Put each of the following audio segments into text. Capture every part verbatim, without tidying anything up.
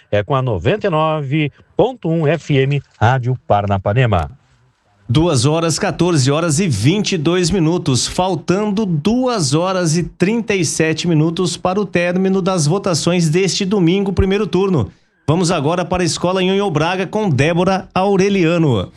é com a noventa e nove ponto um F M Rádio Paranapanema. duas horas, quatorze horas e vinte e dois minutos, faltando duas horas e trinta e sete minutos para o término das votações deste domingo, primeiro turno. Vamos agora para a Escola Nhonhô Braga com Débora Aureliano.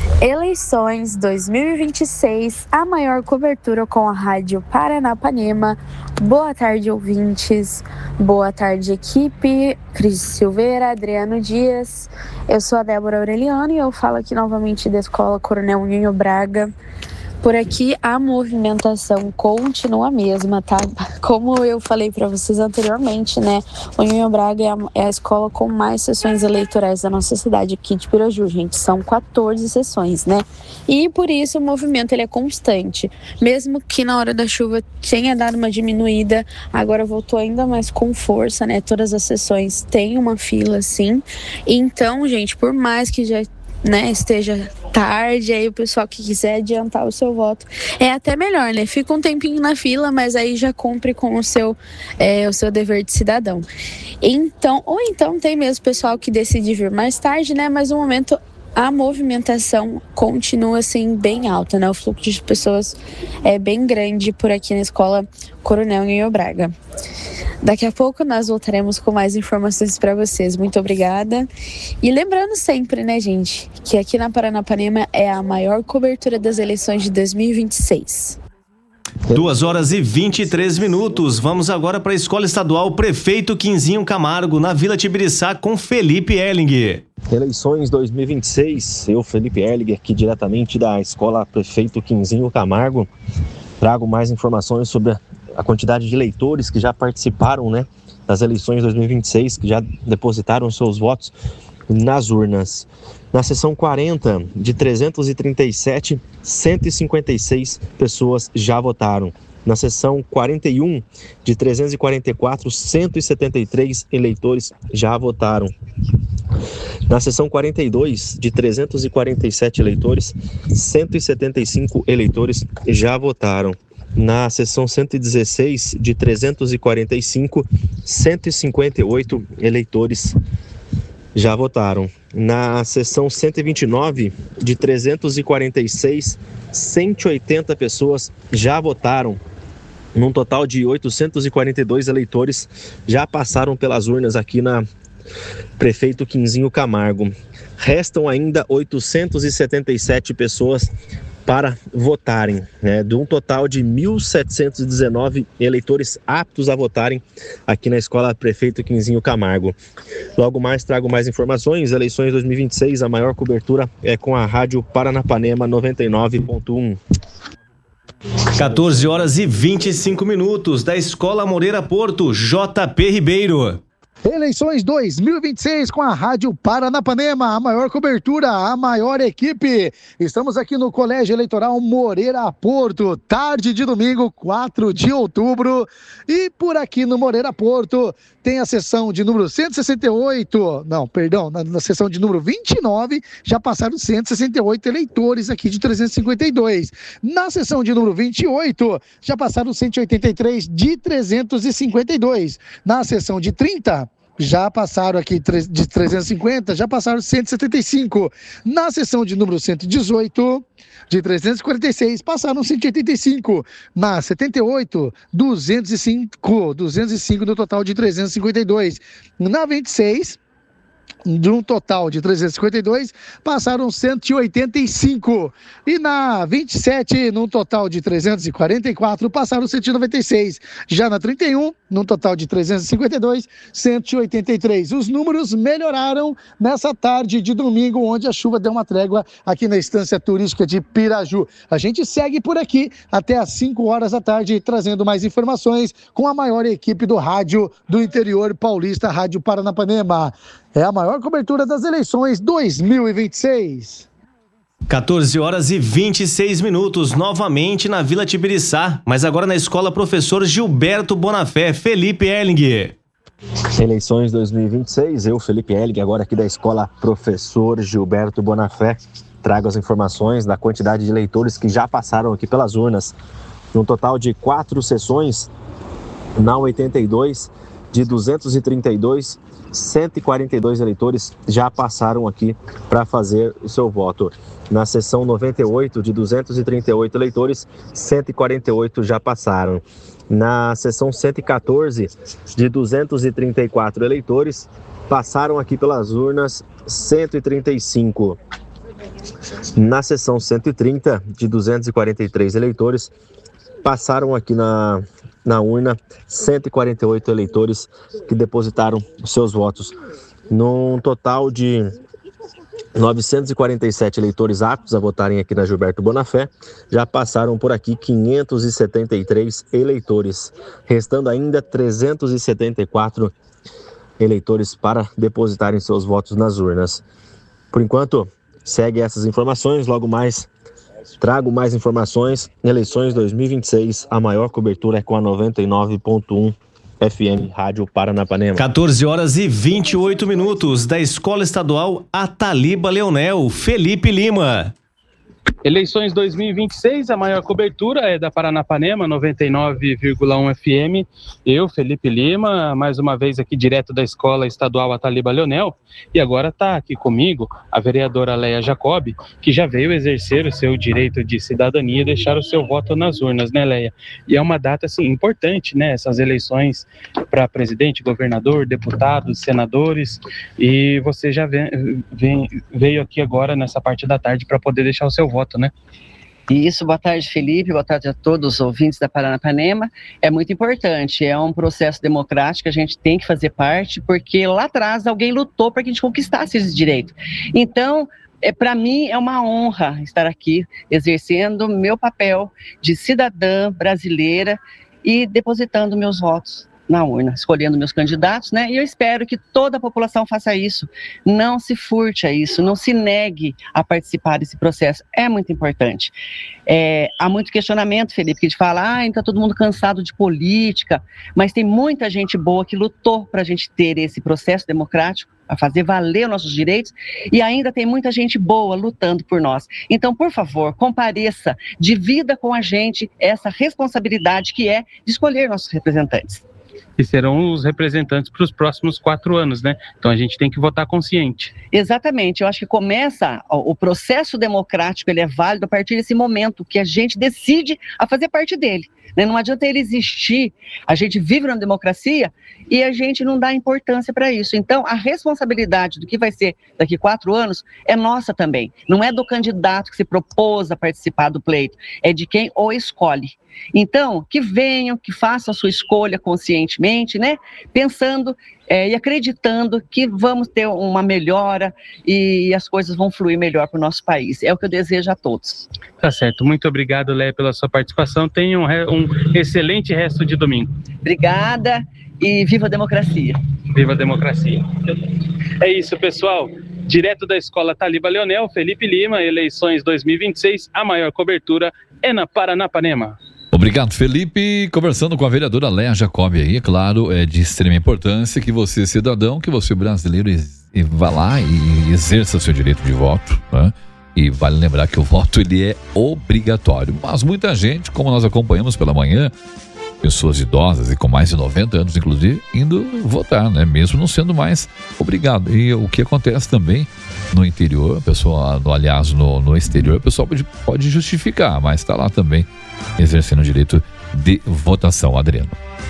Eleições dois mil e vinte e seis, a maior cobertura com a Rádio Paranapanema. Boa tarde, ouvintes. Boa tarde, equipe. Cris Silveira, Adriano Dias. Eu sou a Débora Aureliano e eu falo aqui novamente da Escola Coronel Nhonhô Braga. Por aqui a movimentação continua a mesma, tá? Como eu falei para vocês anteriormente, né? O Nhonhô Braga é a, é a escola com mais sessões eleitorais da nossa cidade aqui de Piraju, gente. São quatorze sessões, né? E por isso o movimento ele é constante. Mesmo que na hora da chuva tenha dado uma diminuída, agora voltou ainda mais com força, né? Todas as sessões têm uma fila, sim. Então, gente, por mais que já né, esteja tarde, aí o pessoal que quiser adiantar o seu voto é até melhor, né? Fica um tempinho na fila, mas aí já cumpre com o seu, é, o seu dever de cidadão. Então, ou então tem mesmo pessoal que decide vir mais tarde, né? Mas no momento a movimentação continua assim bem alta, né? O fluxo de pessoas é bem grande por aqui na Escola Coronel Nhonhô Braga. Daqui a pouco nós voltaremos com mais informações para vocês. Muito obrigada. E lembrando sempre, né, gente, que aqui na Paranapanema é a maior cobertura das eleições de dois mil e vinte e seis. duas horas e vinte e três minutos. Vamos agora para a Escola Estadual Prefeito Quinzinho Camargo, na Vila Tibiriçá, com Felipe Erling. Eleições dois mil e vinte e seis, eu, Felipe Erling, aqui diretamente da Escola Prefeito Quinzinho Camargo, trago mais informações sobre a a quantidade de eleitores que já participaram, né, das eleições dois mil e vinte e seis, que já depositaram seus votos nas urnas. Na sessão quarenta, de trezentos e trinta e sete, cento e cinquenta e seis pessoas já votaram. Na sessão quarenta e um, de trezentos e quarenta e quatro, cento e setenta e três eleitores já votaram. Na sessão quarenta e dois, de trezentos e quarenta e sete eleitores, cento e setenta e cinco eleitores já votaram. Na sessão cento e dezesseis, de trezentos e quarenta e cinco, cento e cinquenta e oito eleitores já votaram. Na sessão cento e vinte e nove, de trezentos e quarenta e seis, cento e oitenta pessoas já votaram. Num total de oitocentos e quarenta e dois eleitores já passaram pelas urnas aqui na Prefeito Quinzinho Camargo. Restam ainda oitocentos e setenta e sete pessoas para votarem, né, de um total de mil setecentos e dezenove eleitores aptos a votarem aqui na Escola Prefeito Quinzinho Camargo. Logo mais trago mais informações. Eleições dois mil e vinte e seis, a maior cobertura é com a Rádio Paranapanema noventa e nove ponto um. quatorze horas e vinte e cinco minutos, da Escola Moreira Porto, J P Ribeiro. Eleições dois mil e vinte e seis com a Rádio Paranapanema, a maior cobertura, a maior equipe. Estamos aqui no Colégio Eleitoral Moreira Porto, tarde de domingo, quatro de outubro. E por aqui no Moreira Porto tem a sessão de número cento e sessenta e oito, não, perdão, na, na sessão de número vinte e nove, já passaram cento e sessenta e oito eleitores aqui de trezentos e cinquenta e dois. Na sessão de número vinte e oito, já passaram cento e oitenta e três de trezentos e cinquenta e dois. Na sessão de trinta, já passaram aqui de trezentos e cinquenta, já passaram cento e setenta e cinco. Na sessão de número cento e dezoito, de trezentos e quarenta e seis, passaram cento e oitenta e cinco. Na setenta e oito, duzentos e cinco, duzentos e cinco no total de trezentos e cinquenta e dois. Na vinte e seis, de um total de trezentos e cinquenta e dois, passaram cento e oitenta e cinco. E na vinte e sete, num total de trezentos e quarenta e quatro, passaram cento e noventa e seis. Já na trinta e um, num total de trezentos e cinquenta e dois, cento e oitenta e três. Os números melhoraram nessa tarde de domingo, onde a chuva deu uma trégua aqui na Estância Turística de Piraju. A gente segue por aqui até às cinco horas da tarde, trazendo mais informações com a maior equipe do rádio do interior paulista, Rádio Paranapanema. É a maior cobertura das eleições dois mil e vinte e seis. quatorze horas e vinte e seis minutos, novamente na Vila Tibiriçá, mas agora na Escola Professor Gilberto Bonafé. Felipe Erling. Eleições dois mil e vinte e seis, eu, Felipe Erling, agora aqui da Escola Professor Gilberto Bonafé, trago as informações da quantidade de eleitores que já passaram aqui pelas urnas. Um total de quatro sessões, na oitenta e dois, de duzentos e trinta e dois, cento e quarenta e dois eleitores já passaram aqui para fazer o seu voto. Na seção noventa e oito, de duzentos e trinta e oito eleitores, cento e quarenta e oito já passaram. Na seção cento e quatorze, de duzentos e trinta e quatro eleitores, passaram aqui pelas urnas cento e trinta e cinco. Na seção cento e trinta, de duzentos e quarenta e três eleitores, passaram aqui na, na urna cento e quarenta e oito eleitores que depositaram os seus votos. Num total de novecentos e quarenta e sete eleitores aptos a votarem aqui na Gilberto Bonafé, já passaram por aqui quinhentos e setenta e três eleitores, restando ainda trezentos e setenta e quatro eleitores para depositarem seus votos nas urnas. Por enquanto, segue essas informações, logo mais trago mais informações. Eleições dois mil e vinte e seis, a maior cobertura é com a noventa e nove ponto um F M, Rádio Paranapanema. quatorze horas e vinte e oito minutos, da Escola Estadual Ataliba Leonel, Felipe Lima. Eleições dois mil e vinte e seis, a maior cobertura é da Paranapanema, noventa e nove vírgula um F M. Eu, Felipe Lima, mais uma vez aqui direto da Escola Estadual Ataliba Leonel. E agora está aqui comigo a vereadora Leia Jacob, que já veio exercer o seu direito de cidadania e deixar o seu voto nas urnas, né, Leia? E é uma data, assim, importante, né? Essas eleições para presidente, governador, deputados, senadores. E você já vem, vem, veio aqui agora nessa parte da tarde para poder deixar o seu voto, né? Isso, boa tarde, Felipe, boa tarde a todos os ouvintes da Paranapanema. É muito importante, é um processo democrático, a gente tem que fazer parte, porque lá atrás alguém lutou para que a gente conquistasse esse direito. Então, é, para mim é uma honra estar aqui exercendo meu papel de cidadã brasileira e depositando meus votos na urna, escolhendo meus candidatos, né? E eu espero que toda a população faça isso, não se furte a isso, não se negue a participar desse processo, é muito importante. É, há muito questionamento, Felipe, que a gente fala, ah, então todo mundo cansado de política, mas tem muita gente boa que lutou para a gente ter esse processo democrático, a fazer valer os nossos direitos, e ainda tem muita gente boa lutando por nós. Então, por favor, compareça, divida com a gente essa responsabilidade que é de escolher nossos representantes. E serão os representantes para os próximos quatro anos, né? Então a gente tem que votar consciente. Exatamente, eu acho que começa, o processo democrático, ele é válido a partir desse momento que a gente decide a fazer parte dele, né? Não adianta ele existir, a gente vive na democracia e a gente não dá importância para isso. Então a responsabilidade do que vai ser daqui quatro anos é nossa também, não é do candidato que se propôs a participar do pleito, é de quem o escolhe. Então, que venham, que façam a sua escolha conscientemente, né? Pensando é, e acreditando que vamos ter uma melhora e as coisas vão fluir melhor para o nosso país. É o que eu desejo a todos. Tá certo. Muito obrigado, Léa, pela sua participação. Tenha um, um excelente resto de domingo. Obrigada e viva a democracia. Viva a democracia. É isso, pessoal. Direto da Escola Ataliba Leonel, Felipe Lima, eleições dois mil e vinte e seis, a maior cobertura é na Paranapanema. Obrigado, Felipe. Conversando com a vereadora Leia Jacob aí, é claro, é de extrema importância que você, cidadão, que você, brasileiro, e vá lá e exerça seu direito de voto, né? E vale lembrar que o voto, ele é obrigatório. Mas muita gente, como nós acompanhamos pela manhã, pessoas idosas e com mais de noventa anos, inclusive, indo votar, né? Mesmo não sendo mais obrigado. E o que acontece também no interior, a pessoa, no, aliás, no, no exterior, a pessoa pode, pode justificar, mas está lá também exercendo o direito de votação, Adriano.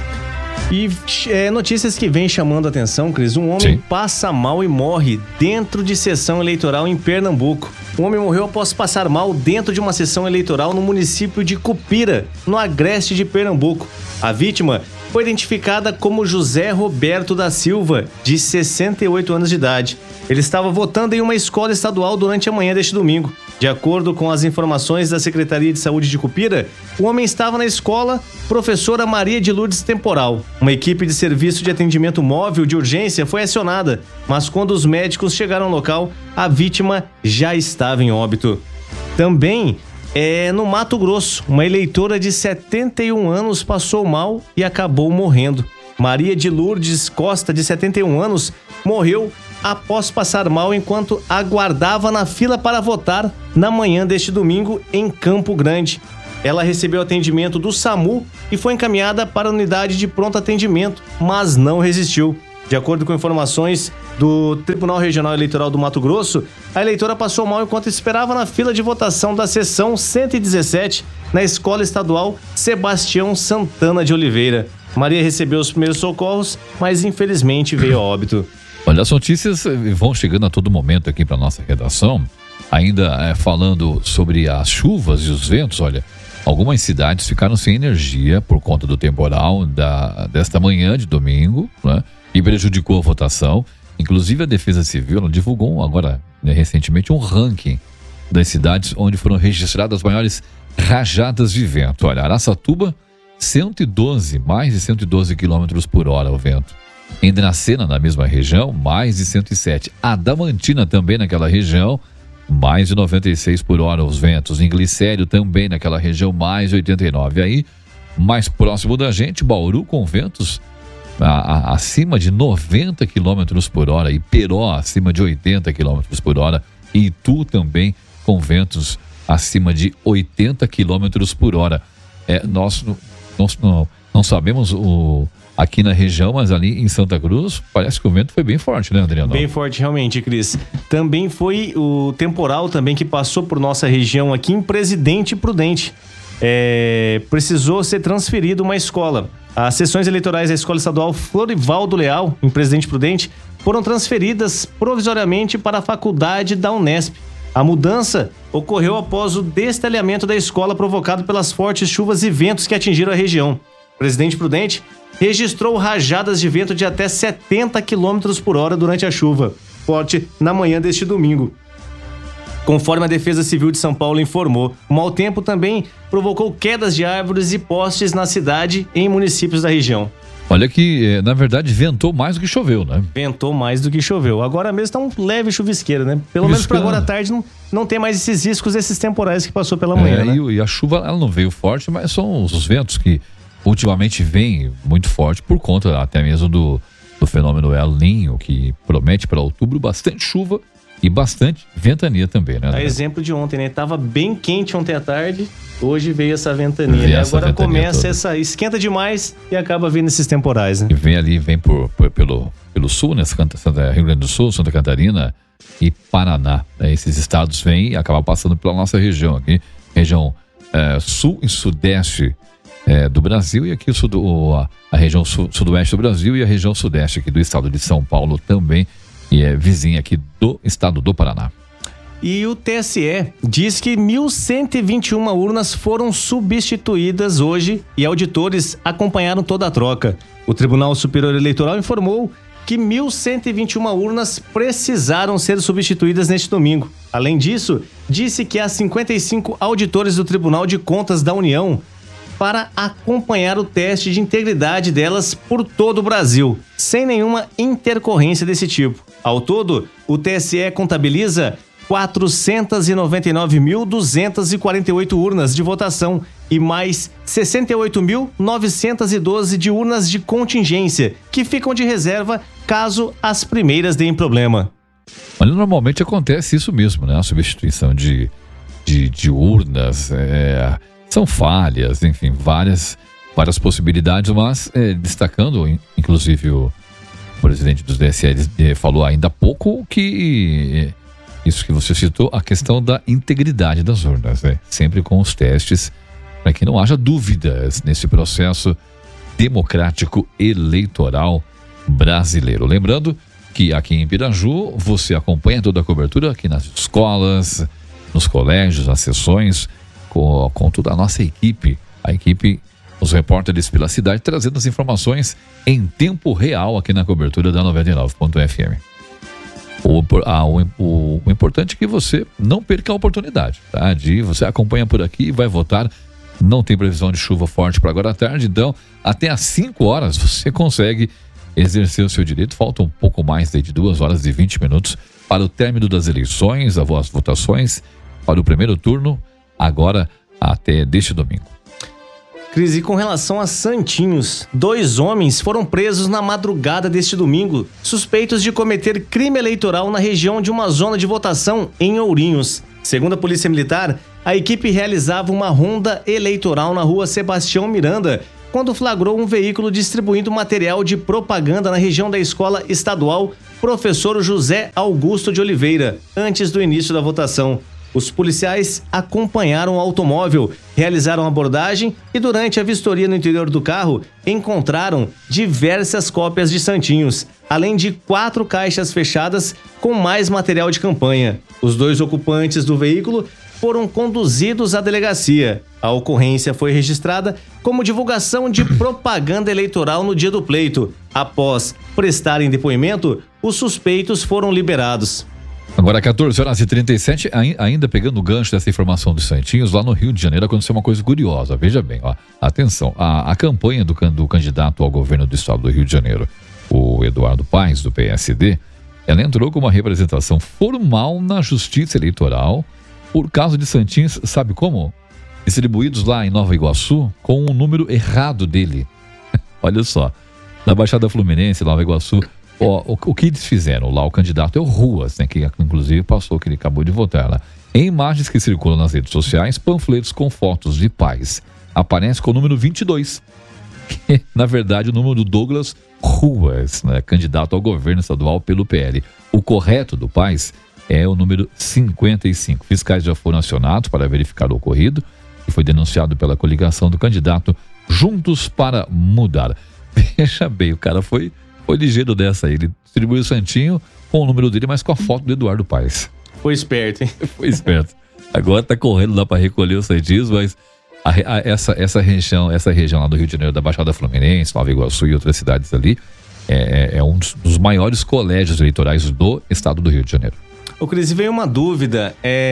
E é, notícias que vêm chamando a atenção, Cris. Um homem Sim. passa mal e morre dentro de sessão eleitoral em Pernambuco. Um homem morreu após passar mal dentro de uma sessão eleitoral no município de Cupira, no agreste de Pernambuco. A vítima foi identificada como José Roberto da Silva, de sessenta e oito anos de idade. Ele estava votando em uma escola estadual durante a manhã deste domingo. De acordo com as informações da Secretaria de Saúde de Cupira, o homem estava na escola Professora Maria de Lourdes Temporal. Uma equipe de serviço de atendimento móvel de urgência foi acionada, mas quando os médicos chegaram ao local, a vítima já estava em óbito. Também é no Mato Grosso, uma eleitora de setenta e um anos passou mal e acabou morrendo. Maria de Lourdes Costa, de setenta e um anos, morreu após passar mal enquanto aguardava na fila para votar na manhã deste domingo em Campo Grande. Ela recebeu atendimento do SAMU e foi encaminhada para a unidade de pronto atendimento, mas não resistiu. De acordo com informações do Tribunal Regional Eleitoral do Mato Grosso, a eleitora passou mal enquanto esperava na fila de votação da seção cento e dezessete na Escola Estadual Sebastião Santana de Oliveira. Maria recebeu os primeiros socorros, mas infelizmente veio a óbito. Olha, as notícias vão chegando a todo momento aqui para nossa redação, ainda é, falando sobre as chuvas e os ventos. Olha, algumas cidades ficaram sem energia por conta do temporal da, desta manhã de domingo, né? E prejudicou a votação. Inclusive a Defesa Civil divulgou agora, né, recentemente, um ranking das cidades onde foram registradas as maiores rajadas de vento. Olha, Araçatuba, cento e doze, mais de cento e doze quilômetros por hora o vento. Em Dracena, na mesma região, mais de cento e sete. Adamantina, também naquela região, mais de noventa e seis por hora os ventos. Em Glicério, também naquela região, mais de oitenta e nove. Aí, mais próximo da gente, Bauru, com ventos a, a, acima de noventa quilômetros por hora. E Peró, acima de oitenta quilômetros por hora. E Itu, também, com ventos acima de oitenta quilômetros por hora. É, nós, nós não, não sabemos o... aqui na região, mas ali em Santa Cruz, parece que o vento foi bem forte, né, Adriano? Bem forte, realmente, Cris. Também foi o temporal também que passou por nossa região aqui em Presidente Prudente. É, precisou ser transferido uma escola. As sessões eleitorais da Escola Estadual Florivaldo Leal, em Presidente Prudente, foram transferidas provisoriamente para a faculdade da Unesp. A mudança ocorreu após o destelhamento da escola provocado pelas fortes chuvas e ventos que atingiram a região. Presidente Prudente registrou rajadas de vento de até setenta quilômetros por hora durante a chuva forte na manhã deste domingo. Conforme a Defesa Civil de São Paulo informou, o mau tempo também provocou quedas de árvores e postes na cidade e em municípios da região. Olha que, na verdade, ventou mais do que choveu, né? Ventou mais do que choveu. Agora mesmo tá um leve chuvisqueira, né? Pelo menos para agora à tarde não, não tem mais esses riscos, esses temporais que passou pela manhã, é, né? E, e a chuva, ela não veio forte, mas são os ventos que ultimamente vêm muito forte por conta até mesmo do, do fenômeno El Niño, que promete para outubro bastante chuva e bastante ventania também, né? A exemplo de ontem, né? Tava bem quente ontem à tarde, hoje veio essa ventania, veio né? essa Agora ventania começa toda. essa, esquenta demais e acaba vindo esses temporais, né? E vem ali, vem por, por, pelo, pelo sul, né? Santa, Santa, Rio Grande do Sul, Santa Catarina e Paraná, né? Esses estados vêm e acabam passando pela nossa região aqui, região é, sul e sudeste é, do Brasil, e aqui o sud, o, a, a região sul, sudoeste do Brasil e a região sudeste aqui do estado de São Paulo também, e é vizinha aqui do estado do Paraná. E o T S E diz que mil cento e vinte e uma urnas foram substituídas hoje e auditores acompanharam toda a troca. O Tribunal Superior Eleitoral informou que mil cento e vinte e uma urnas precisaram ser substituídas neste domingo. Além disso, disse que há cinquenta e cinco auditores do Tribunal de Contas da União para acompanhar o teste de integridade delas por todo o Brasil, sem nenhuma intercorrência desse tipo. Ao todo, o T S E contabiliza quatrocentas e noventa e nove mil duzentas e quarenta e oito urnas de votação e mais sessenta e oito mil novecentas e doze de urnas de contingência, que ficam de reserva caso as primeiras deem problema. Olha, normalmente acontece isso mesmo, né? A substituição de, de, de urnas, é, são falhas, enfim, várias, várias possibilidades, mas é, destacando, inclusive o presidente do T S E falou ainda há pouco que... Isso que você citou, a questão da integridade das urnas, né? Sempre com os testes, para que não haja dúvidas nesse processo democrático eleitoral brasileiro. Lembrando que aqui em Piraju, você acompanha toda a cobertura aqui nas escolas, nos colégios, nas sessões, com, com toda a nossa equipe, a equipe, os repórteres pela cidade, trazendo as informações em tempo real aqui na cobertura da noventa e nove ponto F M. O, ah, o, o, o importante é que você não perca a oportunidade, tá? De você acompanha por aqui e vai votar. Não tem previsão de chuva forte para agora à tarde, então até às cinco horas você consegue exercer o seu direito. Falta um pouco mais de duas horas e vinte minutos para o término das eleições, as votações para o primeiro turno, agora até deste domingo. Cris, e com relação a Santinhos, dois homens foram presos na madrugada deste domingo, suspeitos de cometer crime eleitoral na região de uma zona de votação em Ourinhos. Segundo a Polícia Militar, a equipe realizava uma ronda eleitoral na rua Sebastião Miranda, quando flagrou um veículo distribuindo material de propaganda na região da Escola Estadual Professor José Augusto de Oliveira, antes do início da votação. Os policiais acompanharam o automóvel, realizaram abordagem e, durante a vistoria no interior do carro, encontraram diversas cópias de santinhos, além de quatro caixas fechadas com mais material de campanha. Os dois ocupantes do veículo foram conduzidos à delegacia. A ocorrência foi registrada como divulgação de propaganda eleitoral no dia do pleito. Após prestarem depoimento, os suspeitos foram liberados. Agora, quatorze horas e trinta e sete, ainda pegando o gancho dessa informação dos santinhos, lá no Rio de Janeiro aconteceu uma coisa curiosa. Veja bem, ó, atenção, a, a campanha do, do candidato ao governo do estado do Rio de Janeiro, o Eduardo Paes, do P S D, ela entrou com uma representação formal na Justiça Eleitoral por causa de santinhos, sabe como? Distribuídos lá em Nova Iguaçu com o número errado dele. Olha só, na Baixada Fluminense, Nova Iguaçu, ó, o, o que eles fizeram lá, o candidato é o Ruas, né, que inclusive passou, que ele acabou de votar lá. Em imagens que circulam nas redes sociais, panfletos com fotos de Paes. Aparece com o número vinte e dois, que na verdade o número do Douglas Ruas, né, candidato ao governo estadual pelo P L. O correto do Paes é o número cinquenta e cinco. Fiscais já foram acionados para verificar o ocorrido e foi denunciado pela coligação do candidato Juntos para Mudar. Veja bem, o cara foi, foi ligeiro dessa aí. Ele distribuiu o santinho com o número dele, mas com a foto do Eduardo Paes. Foi esperto, hein? Foi esperto. Agora tá correndo lá para recolher os santinhos, mas a, a, essa, essa, região, essa região lá do Rio de Janeiro, da Baixada Fluminense, Nova Iguaçu e outras cidades ali, é, é um dos, dos maiores colégios eleitorais do estado do Rio de Janeiro. Ô Cris, veio uma dúvida,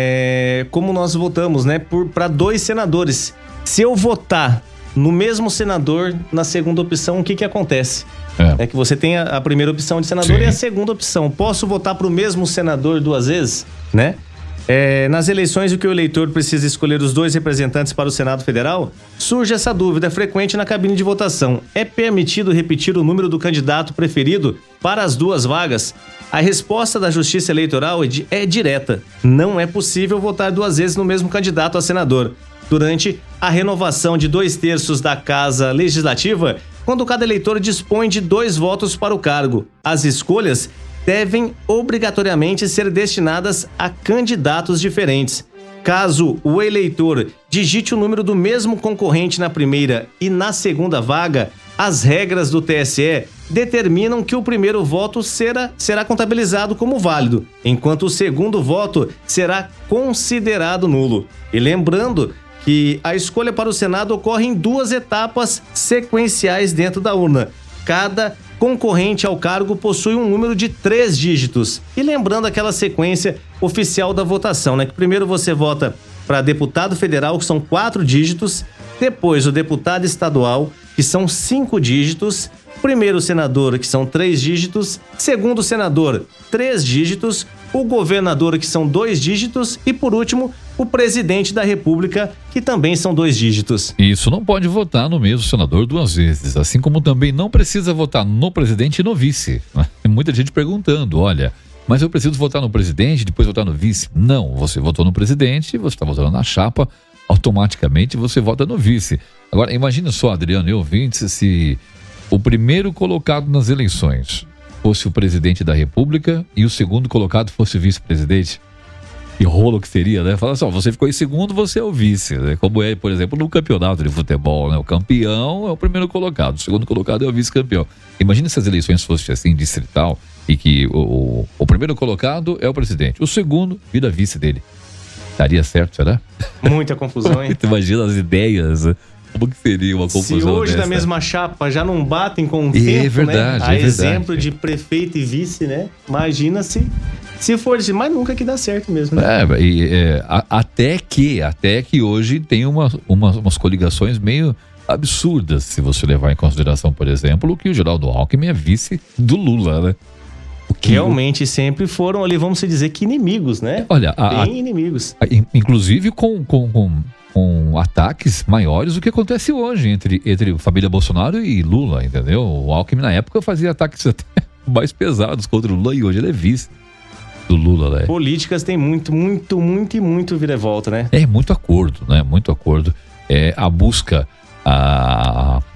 é, como nós votamos, né, para dois senadores. Se eu votar no mesmo senador, na segunda opção, o que que acontece? É, é que você tem a, a primeira opção de senador. Sim. E a segunda opção. Posso votar para o mesmo senador duas vezes, né? É, nas eleições, o que o eleitor precisa escolher os dois representantes para o Senado Federal? Surge essa dúvida frequente na cabine de votação. É permitido repetir o número do candidato preferido para as duas vagas? A resposta da Justiça Eleitoral é direta. Não é possível votar duas vezes no mesmo candidato a senador. Durante a renovação de dois terços da Casa Legislativa, quando cada eleitor dispõe de dois votos para o cargo, as escolhas devem obrigatoriamente ser destinadas a candidatos diferentes. Caso o eleitor digite o número do mesmo concorrente na primeira e na segunda vaga, as regras do T S E determinam que o primeiro voto será, será contabilizado como válido, enquanto o segundo voto será considerado nulo. E lembrando que a escolha para o Senado ocorre em duas etapas sequenciais dentro da urna. Cada concorrente ao cargo possui um número de três dígitos. E lembrando aquela sequência oficial da votação, né? Que primeiro você vota para deputado federal, que são quatro dígitos, depois o deputado estadual, que são cinco dígitos, primeiro senador, que são três dígitos, segundo senador, três dígitos, o governador, que são dois dígitos, e por último, o presidente da República, que também são dois dígitos. Isso, não pode votar no mesmo senador duas vezes, assim como também não precisa votar no presidente e no vice. Tem muita gente perguntando, olha, mas eu preciso votar no presidente e depois votar no vice? Não, você votou no presidente, você está votando na chapa, automaticamente você vota no vice. Agora, imagina só, Adriano e ouvintes, se o primeiro colocado nas eleições fosse o presidente da República e o segundo colocado fosse o vice-presidente. Que rolo que seria, né? Fala só, você ficou em segundo, você é o vice, né? Como é, por exemplo, no campeonato de futebol, né? O campeão é o primeiro colocado, o segundo colocado é o vice-campeão. Imagina se as eleições fossem assim, distrital, e que o, o, o primeiro colocado é o presidente, o segundo vira vice dele. Daria certo, será? Muita confusão, hein? Imagina as ideias, né? Como que seria uma confusão? Se hoje dessa? Da mesma chapa já não batem com o tempo, é verdade, né? A é verdade. exemplo de prefeito e vice, né? Imagina se, se for assim, mas nunca que dá certo mesmo, né? É, e, é, a, até que, até que hoje tem uma, uma, umas coligações meio absurdas, se você levar em consideração, por exemplo, que o Geraldo Alckmin é vice do Lula, né? O que realmente sempre foram ali, vamos dizer que inimigos, né? Olha, a, bem inimigos. A, inclusive com... com, com com ataques maiores do que acontece hoje entre, entre família Bolsonaro e Lula, entendeu? O Alckmin na época fazia ataques até mais pesados contra o Lula e hoje ele é vice do Lula, né? Políticas tem muito, muito, muito e muito vira-volta, né? É, muito acordo, né? Muito acordo. É, a busca a, a, pela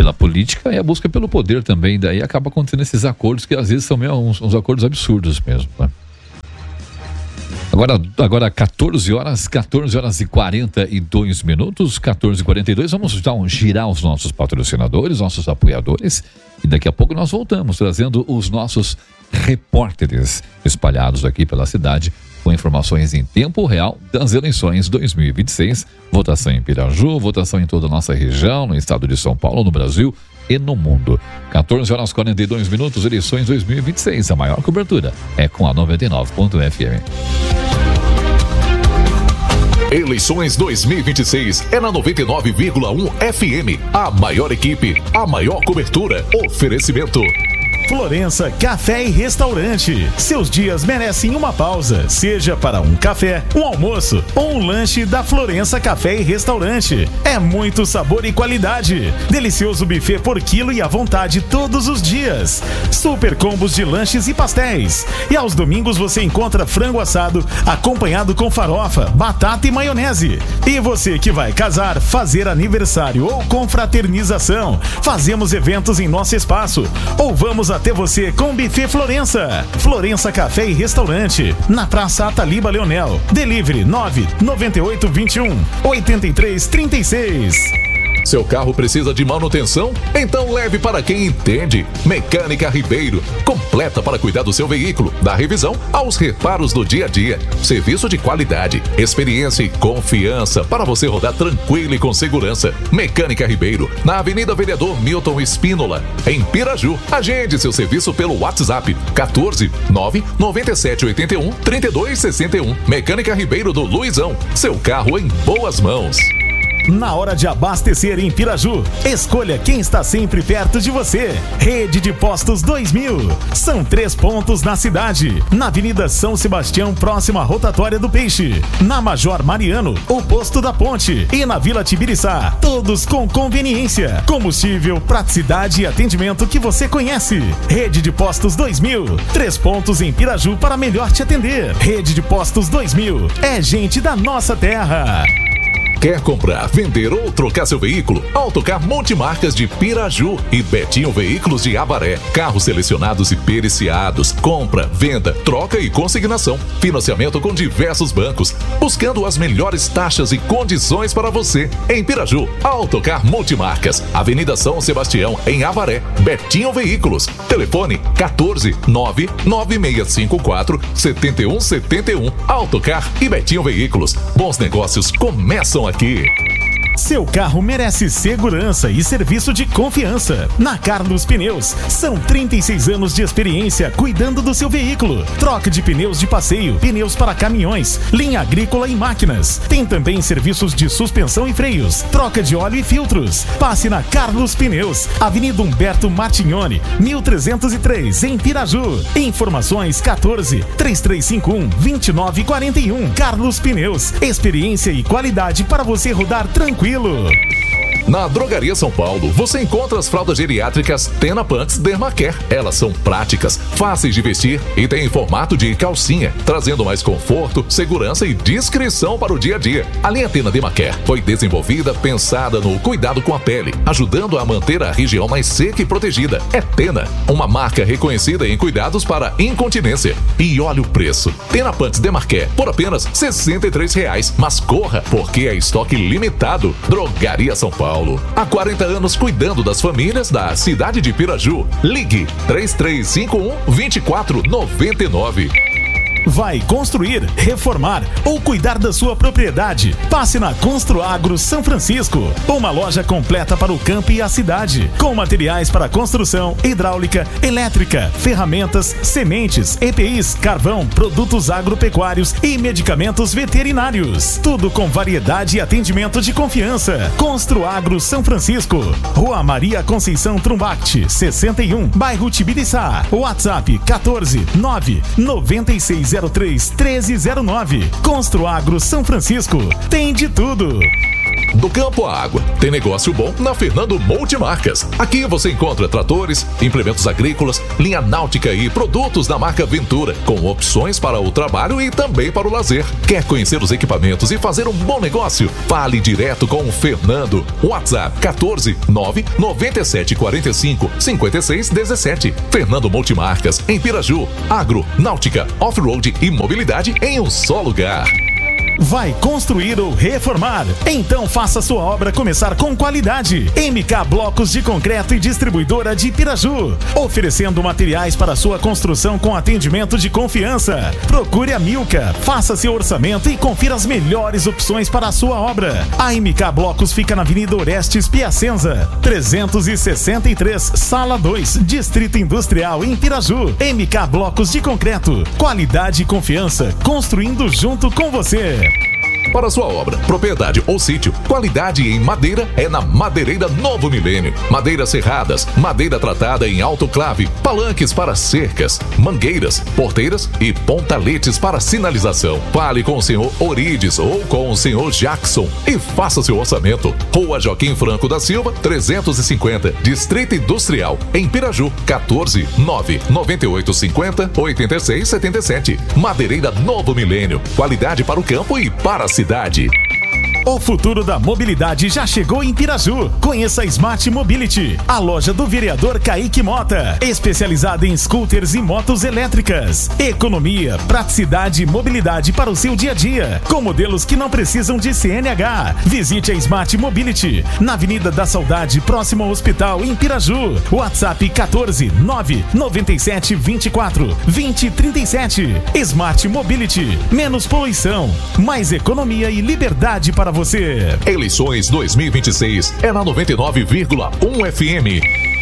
pela política e a busca pelo poder também. Daí acaba acontecendo esses acordos que às vezes são meio uns, uns acordos absurdos mesmo, né? Agora, agora quatorze horas, quatorze horas e quarenta e dois minutos, quatorze e quarenta e dois. Vamos então girar os nossos patrocinadores, nossos apoiadores. E daqui a pouco nós voltamos trazendo os nossos repórteres espalhados aqui pela cidade com informações em tempo real das eleições dois mil e vinte e seis. Votação em Piraju, votação em toda a nossa região, no estado de São Paulo, no Brasil e no mundo. quatorze horas e quarenta e dois minutos, eleições dois mil e vinte e seis. A maior cobertura é com a noventa e nove ponto F M. Eleições dois mil e vinte e seis é na noventa e nove vírgula um F M. A maior equipe, a maior cobertura. Oferecimento Florença Café e Restaurante. Seus dias merecem uma pausa, seja para um café, um almoço ou um lanche da Florença Café e Restaurante. É muito sabor e qualidade. Delicioso buffet por quilo e à vontade todos os dias. Super combos de lanches e pastéis. E aos domingos você encontra frango assado acompanhado com farofa, batata e maionese. E você que vai casar, fazer aniversário ou confraternização, fazemos eventos em nosso espaço ou vamos a até você com Buffet Florença. Florença Café e Restaurante, na Praça Ataliba Leonel. Delivery nove nove oito dois um oito três três seis. Seu carro precisa de manutenção? Então leve para quem entende. Mecânica Ribeiro, completa para cuidar do seu veículo, da revisão aos reparos do dia a dia. Serviço de qualidade, experiência e confiança para você rodar tranquilo e com segurança. Mecânica Ribeiro, na Avenida Vereador Milton Espínola, em Piraju. Agende seu serviço pelo WhatsApp quatorze nove nove sete oito um três dois seis um. Mecânica Ribeiro do Luizão, seu carro em boas mãos. Na hora de abastecer em Piraju, escolha quem está sempre perto de você. Rede de Postos dois mil. São três pontos na cidade. Na Avenida São Sebastião, próximo à Rotatória do Peixe. Na Major Mariano, o Posto da Ponte. E na Vila Tibiriçá, todos com conveniência, combustível, praticidade e atendimento que você conhece. Rede de Postos dois mil. Três pontos em Piraju para melhor te atender. Rede de Postos dois mil. É gente da nossa terra. Quer comprar, vender ou trocar seu veículo? Autocar Multimarcas de Piraju e Betinho Veículos de Avaré. Carros selecionados e periciados. Compra, venda, troca e consignação. Financiamento com diversos bancos. Buscando as melhores taxas e condições para você. Em Piraju, Autocar Multimarcas. Avenida São Sebastião, em Avaré. Betinho Veículos. Telefone quatorze nove nove seis cinco quatro sete um sete um. Autocar e Betinho Veículos. Bons negócios começam aqui. Seu carro merece segurança e serviço de confiança. Na Carlos Pneus, são trinta e seis anos de experiência cuidando do seu veículo. Troca de pneus de passeio, pneus para caminhões, linha agrícola e máquinas. Tem também serviços de suspensão e freios, troca de óleo e filtros. Passe na Carlos Pneus, Avenida Humberto Martignoni, mil trezentos e três, em Piraju. Informações quatorze, três três cinco um, dois nove quatro um. Carlos Pneus, experiência e qualidade para você rodar tranquilo. Na Drogaria São Paulo, você encontra as fraldas geriátricas Tena Pants Dermacare. Elas são práticas, fáceis de vestir e têm formato de calcinha, trazendo mais conforto, segurança e discrição para o dia a dia. A linha Tena Dermacare foi desenvolvida pensada no cuidado com a pele, ajudando a manter a região mais seca e protegida. É Tena, uma marca reconhecida em cuidados para incontinência. E olha o preço. Tena Pants Dermacare por apenas sessenta e três reais. Mas corra, porque é estoque limitado. Drogaria São Paulo. Há quarenta anos cuidando das famílias da cidade de Piraju. Ligue três três cinco um, dois quatro nove nove. Vai construir, reformar ou cuidar da sua propriedade? Passe na Construagro São Francisco, uma loja completa para o campo e a cidade, com materiais para construção, hidráulica, elétrica, ferramentas, sementes, E P Is, carvão, produtos agropecuários e medicamentos veterinários. Tudo com variedade e atendimento de confiança. Construagro São Francisco, Rua Maria Conceição Trumbacti, sessenta e um, bairro Tibiriçá. WhatsApp quatorze, nove nove seis zero três, treze zero nove. Construagro São Francisco. Tem de tudo. Do campo à água, tem negócio bom na Fernando Multimarcas. Aqui você encontra tratores, implementos agrícolas, linha náutica e produtos da marca Ventura, com opções para o trabalho e também para o lazer. Quer conhecer os equipamentos e fazer um bom negócio? Fale direto com o Fernando. WhatsApp quatorze nove noventa e sete quarenta e cinco cinquenta e seis dezessete. Fernando Multimarcas, em Piraju. Agro, náutica, off-road e mobilidade em um só lugar. Vai construir ou reformar? Então faça sua obra começar com qualidade. M K Blocos de Concreto e Distribuidora de Piraju, oferecendo materiais para sua construção com atendimento de confiança. Procure a Milka, faça seu orçamento e confira as melhores opções para a sua obra. A M K Blocos fica na Avenida Orestes Piacenza, trezentos e sessenta e três, Sala dois, Distrito Industrial em Piraju. M K Blocos de Concreto, qualidade e confiança, construindo junto com você. Para sua obra, propriedade ou sítio, qualidade em madeira é na Madeireira Novo Milênio. Madeiras serradas, madeira tratada em autoclave, palanques para cercas, mangueiras, porteiras e pontaletes para sinalização. Fale com o senhor Orides ou com o senhor Jackson e faça seu orçamento. Rua Joaquim Franco da Silva, trezentos e cinquenta, Distrito Industrial, em Piraju, quatorze nove noventa e oito cinquenta oitenta e seis setenta e sete. Madeireira Novo Milênio, qualidade para o campo e para a cidade. O futuro da mobilidade já chegou em Piraju. Conheça a Smart Mobility, a loja do vereador Kaique Mota, especializada em scooters e motos elétricas. Economia, praticidade e mobilidade para o seu dia a dia, com modelos que não precisam de C N H. Visite a Smart Mobility, na Avenida da Saudade, próximo ao hospital, em Piraju. WhatsApp quatorze nove noventa e sete vinte e quatro vinte trinta e sete. Smart Mobility, menos poluição, mais economia e liberdade para você. Eleições dois mil e vinte e seis é na noventa e nove vírgula um F M.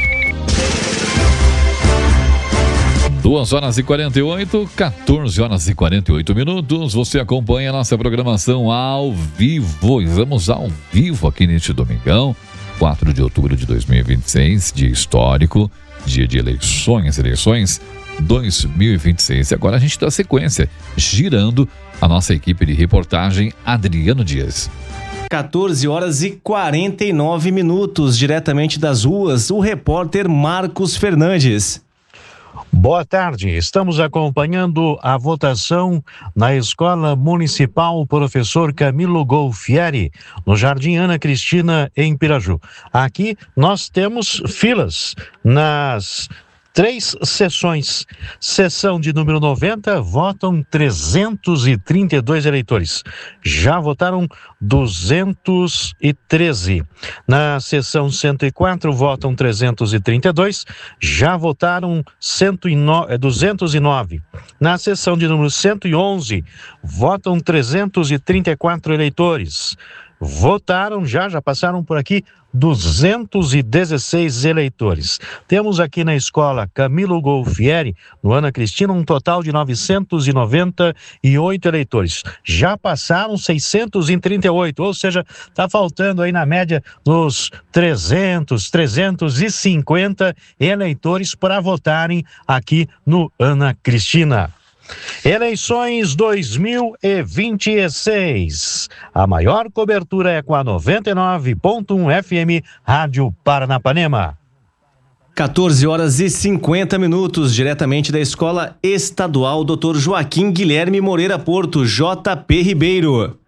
duas horas e quarenta e oito, quatorze horas e quarenta e oito minutos. Você acompanha a nossa programação ao vivo. Estamos ao vivo aqui neste domingão, quatro de outubro de dois mil e vinte e seis, dia histórico, dia de eleições, eleições dois mil e vinte e seis. E agora a gente dá sequência, girando a nossa equipe de reportagem, Adriano Dias. quatorze horas e quarenta e nove minutos, diretamente das ruas, o repórter Marcos Fernandes. Boa tarde, estamos acompanhando a votação na Escola Municipal Professor Camilo Golfieri, no Jardim Ana Cristina, em Piraju. Aqui nós temos filas nas três sessões. Sessão de número noventa, votam trezentos e trinta e dois eleitores. Já votaram duzentos e treze. Na sessão cento e quatro, votam trezentos e trinta e dois. Já votaram cento e nove, duzentos e nove. Na sessão de número cento e onze, votam trezentos e trinta e quatro eleitores. Votaram já, já passaram por aqui duzentos e dezesseis eleitores. Temos aqui na escola Camilo Golfieri, no Ana Cristina, um total de novecentos e noventa e oito eleitores. Já passaram seiscentos e trinta e oito, ou seja, está faltando aí na média nos trezentos, trezentos e cinquenta eleitores para votarem aqui no Ana Cristina. Eleições dois mil e vinte e seis. A maior cobertura é com a noventa e nove ponto um F M, Rádio Paranapanema. quatorze horas e cinquenta minutos, diretamente da Escola Estadual doutor Joaquim Guilherme Moreira Porto, J P Ribeiro.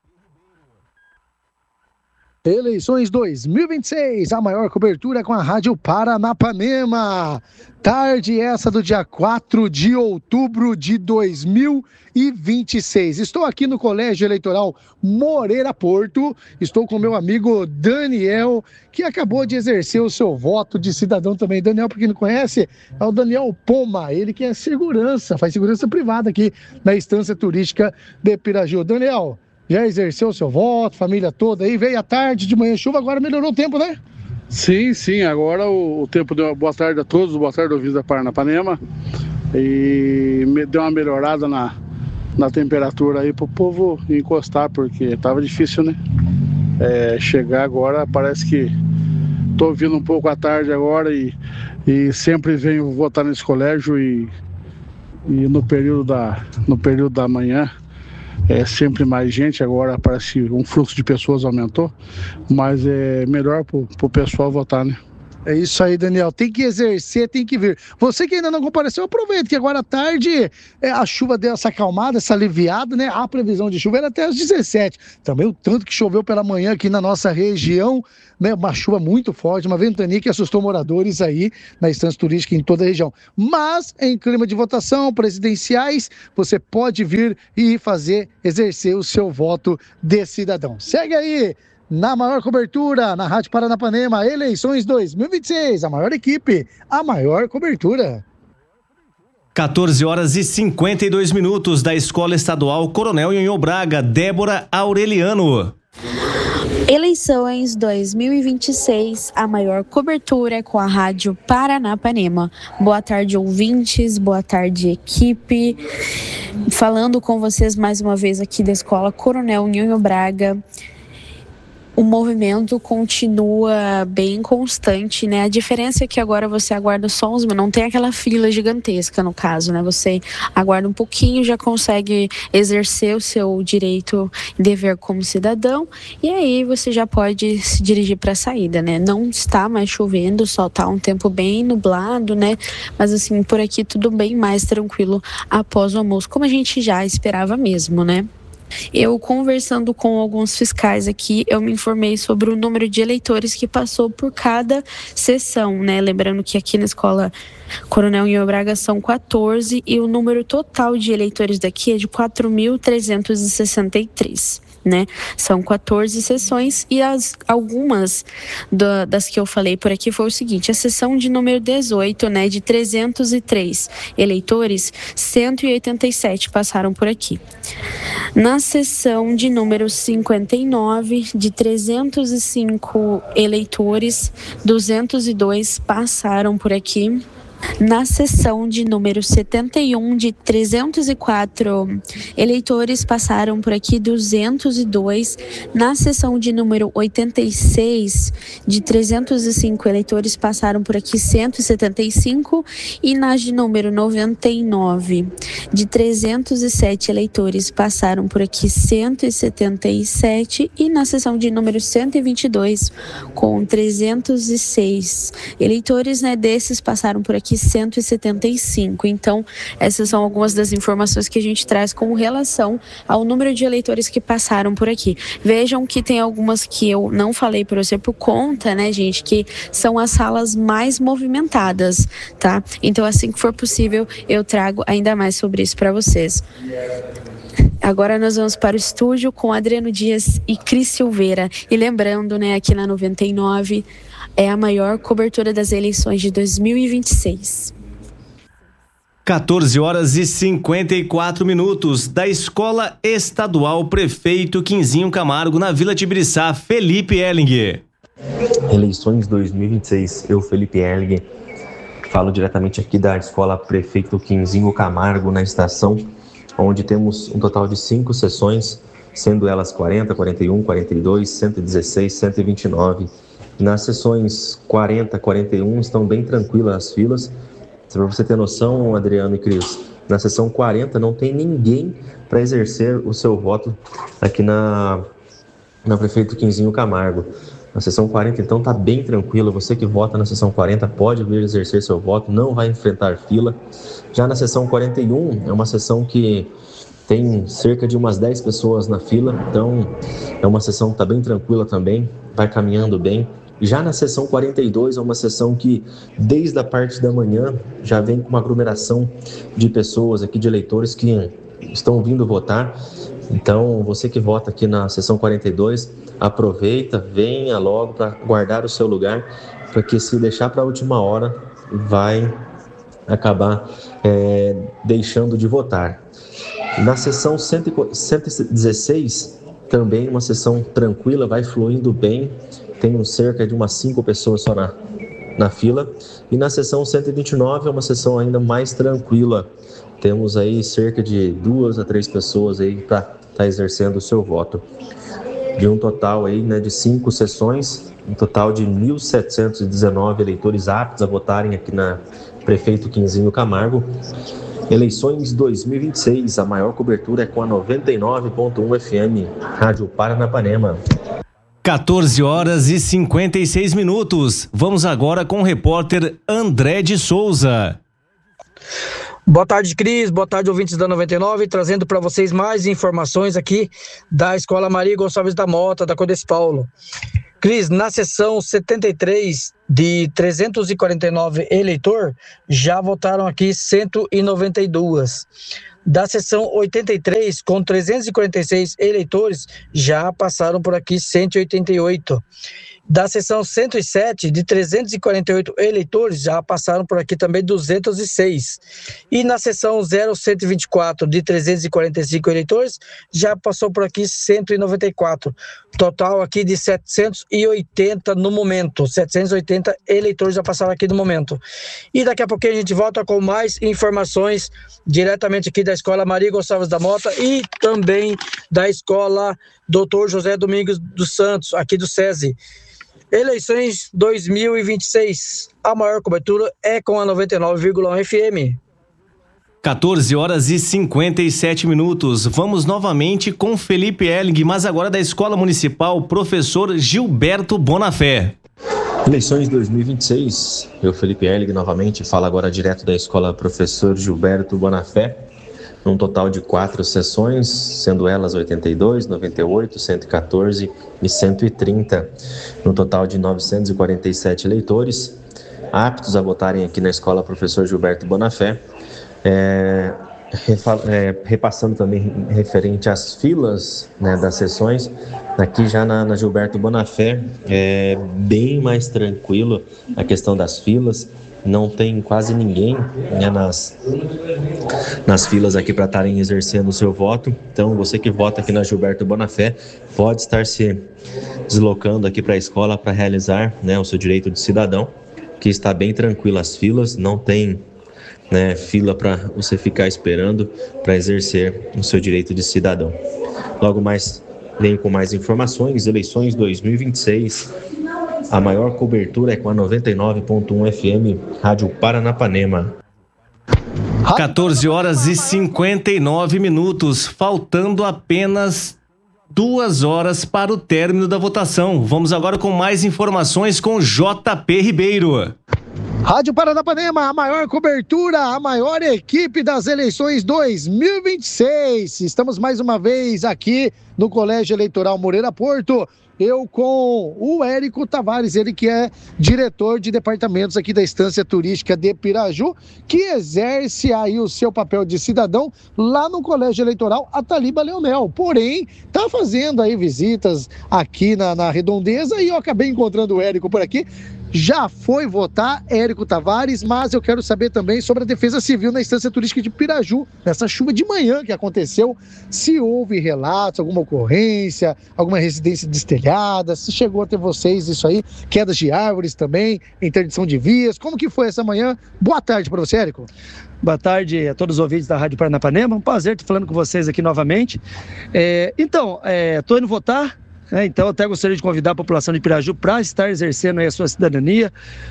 Eleições dois mil e vinte e seis, a maior cobertura com a Rádio Paranapanema. Tarde essa do dia quatro de outubro de dois mil e vinte e seis. Estou aqui no Colégio Eleitoral Moreira Porto. Estou com meu amigo Daniel, que acabou de exercer o seu voto de cidadão também. Daniel, para quem não conhece, é o Daniel Poma. Ele que é segurança, faz segurança privada aqui na Estância Turística de Piraju. Daniel, já exerceu o seu voto, família toda aí, veio à tarde, de manhã chuva, agora melhorou o tempo, né? Sim, sim, agora o, o tempo deu uma boa tarde a todos, boa tarde ouvintes da Paranapanema, e me, deu uma melhorada na, na temperatura aí pro povo encostar, porque tava difícil, né? É, chegar agora, parece que tô vindo um pouco à tarde agora e, e sempre venho votar nesse colégio e, e no, período da, no período da manhã. é sempre mais gente, agora parece que um fluxo de pessoas aumentou, mas é melhor para o pessoal votar, né? É isso aí, Daniel. Tem que exercer, tem que vir. Você que ainda não compareceu, aproveita que agora à tarde é, a chuva deu essa acalmada, essa aliviada, né? A previsão de chuva era até às dezessete. Também o tanto que choveu pela manhã aqui na nossa região, né? Uma chuva muito forte, uma ventania que assustou moradores aí na estância turística em toda a região. Mas em clima de votação presidenciais, você pode vir e fazer, exercer o seu voto de cidadão. Segue aí! Na maior cobertura, na Rádio Paranapanema, eleições dois mil e vinte e seis, a maior equipe, a maior cobertura. quatorze horas e cinquenta e dois minutos da Escola Estadual Coronel Nhonhô Braga, Débora Aureliano. Eleições dois mil e vinte e seis, a maior cobertura com a Rádio Paranapanema. Boa tarde, ouvintes, boa tarde, equipe. Falando com vocês mais uma vez aqui da Escola Coronel Nhonhô Braga. O movimento continua bem constante, né? A diferença é que agora você aguarda só uns minutos, não tem aquela fila gigantesca no caso, né? Você aguarda um pouquinho, já consegue exercer o seu direito e dever como cidadão, e aí você já pode se dirigir para a saída, né? Não está mais chovendo, só está um tempo bem nublado, né? Mas assim, por aqui tudo bem mais tranquilo após o almoço, como a gente já esperava mesmo, né? Eu, conversando com alguns fiscais aqui, eu me informei sobre o número de eleitores que passou por cada sessão, né? Lembrando que aqui na Escola Coronel Nhonhô Braga são quatorze e o número total de eleitores daqui é de quatro mil trezentos e sessenta e três. Né? São quatorze sessões e as, algumas do, das que eu falei por aqui foi o seguinte: a sessão de número dezoito, né, de trezentos e três eleitores, cento e oitenta e sete passaram por aqui. Na sessão de número cinquenta e nove, de trezentos e cinco eleitores, duzentos e dois passaram por aqui. Na sessão de número setenta e um, de trezentos e quatro eleitores, passaram por aqui duzentos e dois. Na sessão de número oitenta e seis, de trezentos e cinco eleitores, passaram por aqui cento e setenta e cinco. E na de número noventa e nove, de trezentos e sete eleitores, passaram por aqui cento e setenta e sete. E na sessão de número cento e vinte e dois, com trezentos e seis eleitores, né, desses passaram por aqui cento e setenta e cinco. Então, essas são algumas das informações que a gente traz com relação ao número de eleitores que passaram por aqui. Vejam que tem algumas que eu não falei para você por conta, né, gente, que são as salas mais movimentadas, tá? Então, assim que for possível, eu trago ainda mais sobre isso para vocês. Agora nós vamos para o estúdio com Adriano Dias e Cris Silveira. E lembrando, né, aqui na noventa e nove, é a maior cobertura das eleições de dois mil e vinte e seis. quatorze horas e cinquenta e quatro minutos da Escola Estadual Prefeito Quinzinho Camargo, na Vila Tibiriçá, Felipe Erlinger. Eleições dois mil e vinte e seis, eu, Felipe Erlinger, falo diretamente aqui da Escola Prefeito Quinzinho Camargo, na estação, onde temos um total de cinco sessões, sendo elas quarenta, quarenta e um, quarenta e dois, cento e dezesseis, cento e vinte e nove. Nas sessões quarenta, quarenta e um estão bem tranquilas as filas. Para você ter noção, Adriano e Cris, na sessão quarenta não tem ninguém para exercer o seu voto aqui na, na Prefeito Quinzinho Camargo. Na sessão quarenta, então, está bem tranquilo. Você que vota na sessão quarenta pode vir exercer seu voto, não vai enfrentar fila. Já na sessão quarenta e um, é uma sessão que tem cerca de umas dez pessoas na fila, então é uma sessão que está bem tranquila também, vai caminhando bem. Já na sessão quarenta e dois, é uma sessão que, desde a parte da manhã, já vem com uma aglomeração de pessoas aqui, de eleitores que estão vindo votar. Então, você que vota aqui na sessão quarenta e dois, aproveita, venha logo para guardar o seu lugar, porque se deixar para a última hora, vai acabar é, deixando de votar. Na sessão cento e dezesseis, também uma sessão tranquila, vai fluindo bem. Tem cerca de umas cinco pessoas só na, na fila. E na sessão cento e vinte e nove é uma sessão ainda mais tranquila. Temos aí cerca de duas a três pessoas aí para estar tá exercendo o seu voto. De um total aí, né, de cinco sessões, um total de mil setecentos e dezenove eleitores aptos a votarem aqui na Prefeito Quinzinho Camargo. Eleições dois mil e vinte e seis, a maior cobertura é com a noventa e nove ponto um F M, Rádio Paranapanema. quatorze horas e cinquenta e seis minutos. Vamos agora com o repórter André de Souza. Boa tarde, Cris. Boa tarde, ouvintes da noventa e nove, trazendo para vocês mais informações aqui da Escola Maria Gonçalves da Mota, da Codesse Paulo. Cris, na sessão setenta e três de trezentos e quarenta e nove eleitor, já votaram aqui cento e noventa e dois. Da sessão oitenta e três, com trezentos e quarenta e seis eleitores, já passaram por aqui cento e oitenta e oito. Da sessão cento e sete, de trezentos e quarenta e oito eleitores, já passaram por aqui também duzentos e seis. E na sessão zero cento e vinte e quatro, de trezentos e quarenta e cinco eleitores, já passou por aqui cento e noventa e quatro. Total aqui de setecentos e oitenta no momento. setecentos e oitenta eleitores já passaram aqui no momento. E daqui a pouquinho a gente volta com mais informações diretamente aqui da Escola Maria Gonçalves da Mota e também da Escola doutor José Domingos dos Santos, aqui do SESI. Eleições dois mil e vinte e seis, a maior cobertura é com a noventa e nove vírgula um F M. quatorze horas e cinquenta e sete minutos. Vamos novamente com Felipe Elling, mas agora da Escola Municipal, professor Gilberto Bonafé. Eleições dois mil e vinte e seis, eu, Felipe Elling, novamente, falo agora direto da Escola Professor Gilberto Bonafé, num total de quatro sessões, sendo elas oitenta e dois, noventa e oito, cento e quatorze e cento e trinta, no total de novecentos e quarenta e sete eleitores, aptos a votarem aqui na Escola Professor Gilberto Bonafé, é, é, repassando também referente às filas, né, das sessões. Aqui já na, na Gilberto Bonafé é bem mais tranquilo a questão das filas. Não tem quase ninguém, né, nas, nas filas aqui para estarem exercendo o seu voto. Então, você que vota aqui na Gilberto Bonafé pode estar se deslocando aqui para a escola para realizar, né, o seu direito de cidadão, que está bem tranquilo as filas, não tem, né, fila para você ficar esperando para exercer o seu direito de cidadão. Logo mais, venho com mais informações. Eleições dois mil e vinte e seis. A maior cobertura é com a noventa e nove ponto um F M, Rádio Paranapanema. quatorze horas e cinquenta e nove minutos, faltando apenas duas horas para o término da votação. Vamos agora com mais informações com J P Ribeiro. Rádio Paranapanema, a maior cobertura, a maior equipe das eleições dois mil e vinte e seis. Estamos mais uma vez aqui no Colégio Eleitoral Moreira Porto. Eu com o Érico Tavares, ele que é diretor de departamentos aqui da Estância Turística de Piraju, que exerce aí o seu papel de cidadão lá no Colégio Eleitoral Ataliba Leonel. Porém, tá fazendo aí visitas aqui na, na redondeza e eu acabei encontrando o Érico por aqui. Já foi votar, Érico Tavares, mas eu quero saber também sobre a Defesa Civil na Estância Turística de Piraju, nessa chuva de manhã que aconteceu, se houve relatos, alguma ocorrência, alguma residência destelhada, se chegou até vocês isso aí, quedas de árvores também, interdição de vias, como que foi essa manhã? Boa tarde para você, Érico. Boa tarde a todos os ouvintes da Rádio Paranapanema, um prazer estar falando com vocês aqui novamente. É, então, estou é, indo votar. É, então, eu até gostaria de convidar a população de Piraju para estar exercendo aí a sua cidadania,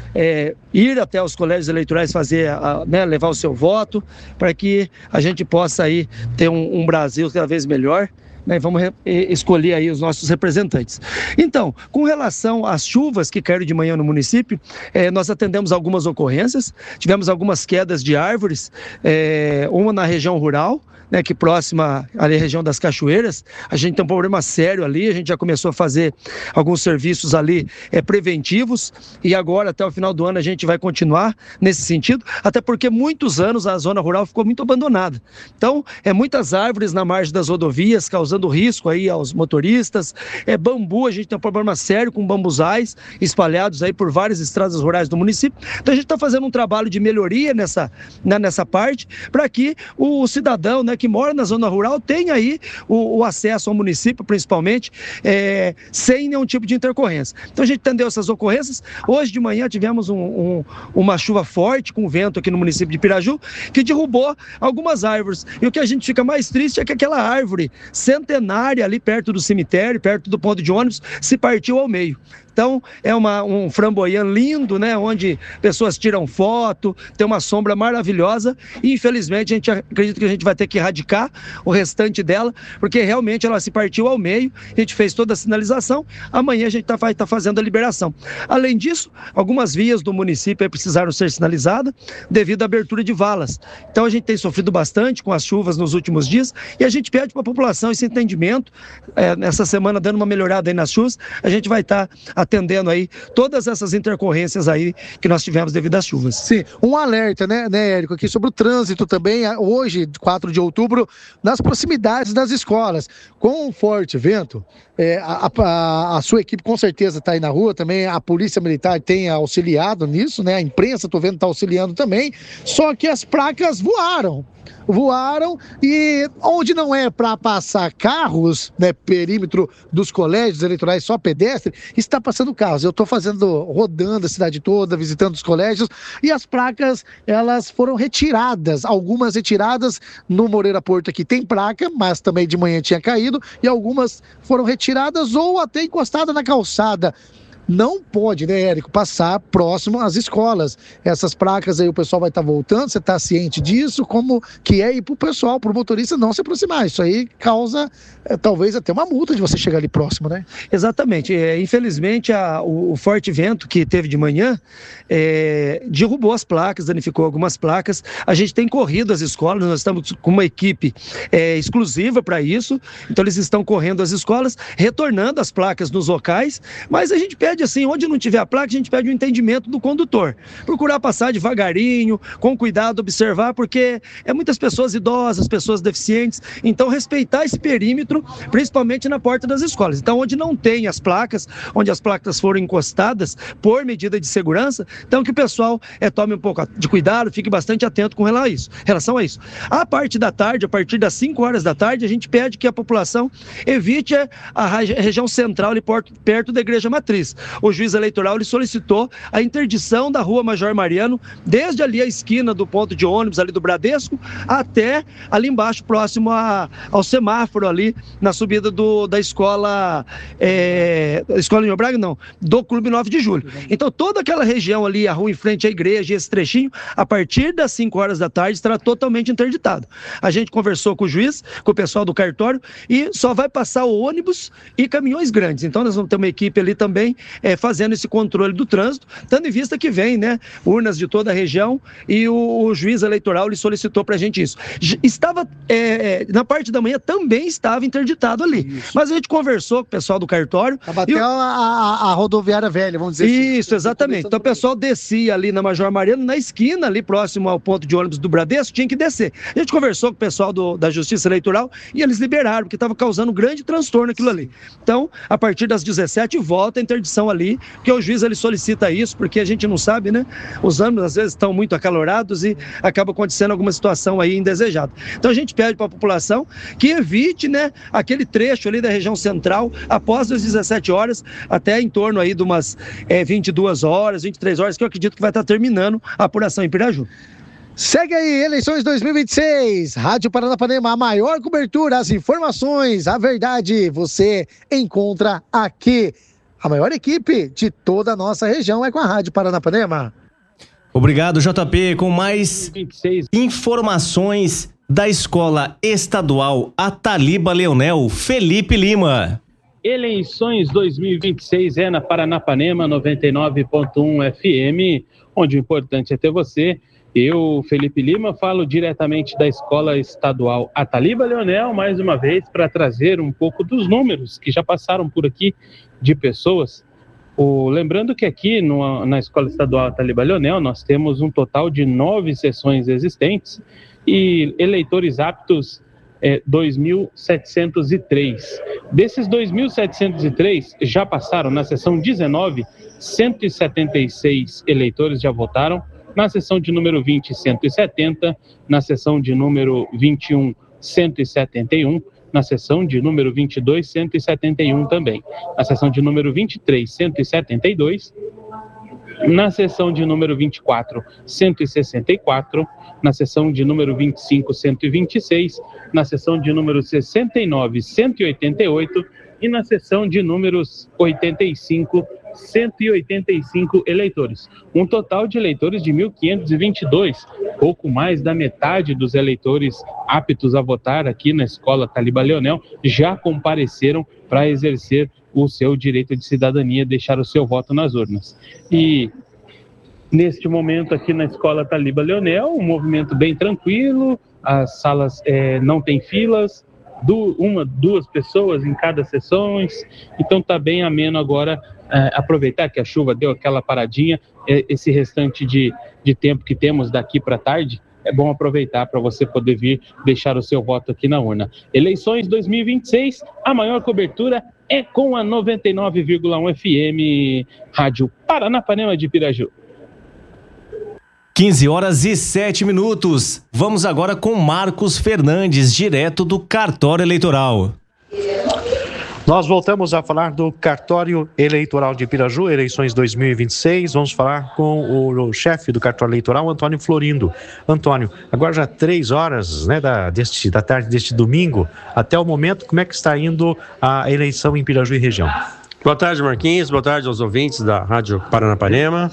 é, ir até os colégios eleitorais, fazer, a, né, levar o seu voto, para que a gente possa aí ter um, um Brasil cada vez melhor. Né, vamos re- escolher aí os nossos representantes. Então, com relação às chuvas que caíram de manhã no município, eh, nós atendemos algumas ocorrências, tivemos algumas quedas de árvores, eh, uma na região rural, né, que próxima ali à região das Cachoeiras, a gente tem um problema sério ali, a gente já começou a fazer alguns serviços ali é, preventivos, e agora até o final do ano a gente vai continuar nesse sentido, até porque muitos anos a zona rural ficou muito abandonada. Então, é muitas árvores na margem das rodovias, causando risco aí aos motoristas, é bambu, a gente tem um problema sério com bambuzais espalhados aí por várias estradas rurais do município, então a gente está fazendo um trabalho de melhoria nessa, né, nessa parte, para que o cidadão, né, que mora na zona rural tenha aí o, o acesso ao município, principalmente, é, sem nenhum tipo de intercorrência. Então a gente atendeu essas ocorrências. Hoje de manhã tivemos um, um, uma chuva forte com vento aqui no município de Piraju, que derrubou algumas árvores. E o que a gente fica mais triste é que aquela árvore centenária ali perto do cemitério, perto do ponto de ônibus, se partiu ao meio. Então, é uma, um framboyant lindo, né? Onde pessoas tiram foto, tem uma sombra maravilhosa e, infelizmente, a gente acredita que a gente vai ter que erradicar o restante dela, porque realmente ela se partiu ao meio, a gente fez toda a sinalização, amanhã a gente tá, vai estar tá fazendo a liberação. Além disso, algumas vias do município precisaram ser sinalizadas devido à abertura de valas. Então, a gente tem sofrido bastante com as chuvas nos últimos dias e a gente pede para a população esse entendimento. É, nessa semana, dando uma melhorada aí nas chuvas, a gente vai estar tá atendendo aí todas essas intercorrências aí que nós tivemos devido às chuvas. Sim, um alerta, né, né, Érico, aqui sobre o trânsito também, hoje, quatro de outubro, nas proximidades das escolas. Com um forte vento, é, a, a, a sua equipe com certeza está aí na rua também, a Polícia Militar tem auxiliado nisso, né, a imprensa, tô vendo, está auxiliando também, só que as placas voaram. voaram e onde não é para passar carros, né, perímetro dos colégios eleitorais só pedestre, está passando carros. Eu estou fazendo, rodando a cidade toda, visitando os colégios e as placas, elas foram retiradas, algumas retiradas no Moreira Porto aqui tem placa, mas também de manhã tinha caído e algumas foram retiradas ou até encostadas na calçada. Não pode, né, Érico, passar próximo às escolas. Essas placas aí o pessoal vai estar tá voltando, você está ciente disso, como que é ir para o pessoal, para o motorista não se aproximar. Isso aí causa, é, talvez, até uma multa de você chegar ali próximo, né? Exatamente. É, infelizmente, a, o, o forte vento que teve de manhã é, derrubou as placas, danificou algumas placas. A gente tem corrido as escolas, nós estamos com uma equipe é, exclusiva para isso, então eles estão correndo as escolas, retornando as placas nos locais, mas a gente pede assim, onde não tiver a placa, a gente pede o entendimento do condutor. Procurar passar devagarinho, com cuidado, observar, porque é muitas pessoas idosas, pessoas deficientes, então respeitar esse perímetro, principalmente na porta das escolas. Então, onde não tem as placas, onde as placas foram encostadas por medida de segurança, então que o pessoal é, tome um pouco de cuidado, fique bastante atento com relação a isso. Relação a isso. A parte da tarde, a partir das cinco horas da tarde, a gente pede que a população evite a região central, ali perto da Igreja Matriz. O juiz eleitoral ele solicitou a interdição da rua Major Mariano, desde ali a esquina do ponto de ônibus ali do Bradesco, até ali embaixo, próximo a, ao semáforo ali, na subida do, da escola, é, escola em Braga, não, do Clube nove de julho. Então toda aquela região ali, a rua em frente à igreja, esse trechinho, a partir das cinco horas da tarde, estará totalmente interditado. A gente conversou com o juiz, com o pessoal do cartório, e só vai passar o ônibus e caminhões grandes. Então nós vamos ter uma equipe ali também, É, fazendo esse controle do trânsito, tendo em vista que vem, né, urnas de toda a região e o, o juiz eleitoral lhe solicitou pra gente isso. Estava, é, na parte da manhã também estava interditado ali, isso. Mas a gente conversou com o pessoal do cartório. Estava até a, a, a rodoviária velha, vamos dizer assim. Isso, exatamente. Então o pessoal descia ali na Major Mariano, na esquina ali, próximo ao ponto de ônibus do Bradesco, tinha que descer. A gente conversou com o pessoal do, da Justiça Eleitoral e eles liberaram, porque estava causando um grande transtorno aquilo ali. Então, a partir das dezessete, volta a interdição ali, porque o juiz ele solicita isso, porque a gente não sabe, né? Os ânimos às vezes estão muito acalorados e acaba acontecendo alguma situação aí indesejada. Então a gente pede para a população que evite, né, aquele trecho ali da região central após as dezessete horas, até em torno aí de umas é, vinte e duas horas, vinte e três horas, que eu acredito que vai estar terminando a apuração em Piraju. Segue aí, eleições dois mil e vinte e seis, Rádio Paranapanema, a maior cobertura, as informações, a verdade, você encontra aqui. A maior equipe de toda a nossa região é com a Rádio Paranapanema. Obrigado, J P, com mais informações da Escola Estadual Ataliba Leonel, Felipe Lima. Eleições dois mil e vinte e seis é na Paranapanema noventa e nove ponto um F M, onde o importante é ter você. Eu, Felipe Lima, falo diretamente da Escola Estadual Ataliba Leonel, mais uma vez, para trazer um pouco dos números que já passaram por aqui de pessoas. O, lembrando que aqui no, na Escola Estadual Ataliba Leonel nós temos um total de nove sessões existentes e eleitores aptos é, dois mil setecentos e três. Desses dois mil setecentos e três já passaram na sessão dezenove, cento e setenta e seis eleitores já votaram. Na sessão de número vinte, cento e setenta, na sessão de número vinte e um, cento e setenta e um, na sessão de número vinte e dois, cento e setenta e um também. Na sessão de número vinte e três, cento e setenta e dois, na sessão de número vinte e quatro, cento e sessenta e quatro, na sessão de número vinte e cinco, cento e vinte e seis, na sessão de número sessenta e nove, cento e oitenta e oito e na sessão de números oitenta e cinco, cento e oitenta e cinco eleitores. Um total de eleitores de mil quinhentos e vinte e dois. Pouco mais da metade dos eleitores aptos a votar aqui na Escola Taliba Leonel já compareceram para exercer o seu direito de cidadania, deixar o seu voto nas urnas. E neste momento aqui na Escola Taliba Leonel, um movimento bem tranquilo, as salas é, não têm filas, du- uma, duas pessoas em cada sessões, então está bem ameno agora. É, aproveitar que a chuva deu aquela paradinha, é, esse restante de, de tempo que temos daqui para tarde, é bom aproveitar para você poder vir deixar o seu voto aqui na urna. Eleições dois mil e vinte e seis, a maior cobertura é com a noventa e nove vírgula um F M, Rádio Paranapanema de Piraju. quinze horas e sete minutos. Vamos agora com Marcos Fernandes, direto do cartório eleitoral. Nós voltamos a falar do cartório eleitoral de Piraju, eleições dois mil e vinte e seis. Vamos falar com o, o chefe do cartório eleitoral, Antônio Florindo. Antônio, agora já três horas, né, da, deste, da tarde deste domingo, até o momento, como é que está indo a eleição em Piraju e região? Boa tarde, Marquinhos. Boa tarde aos ouvintes da Rádio Paranapanema.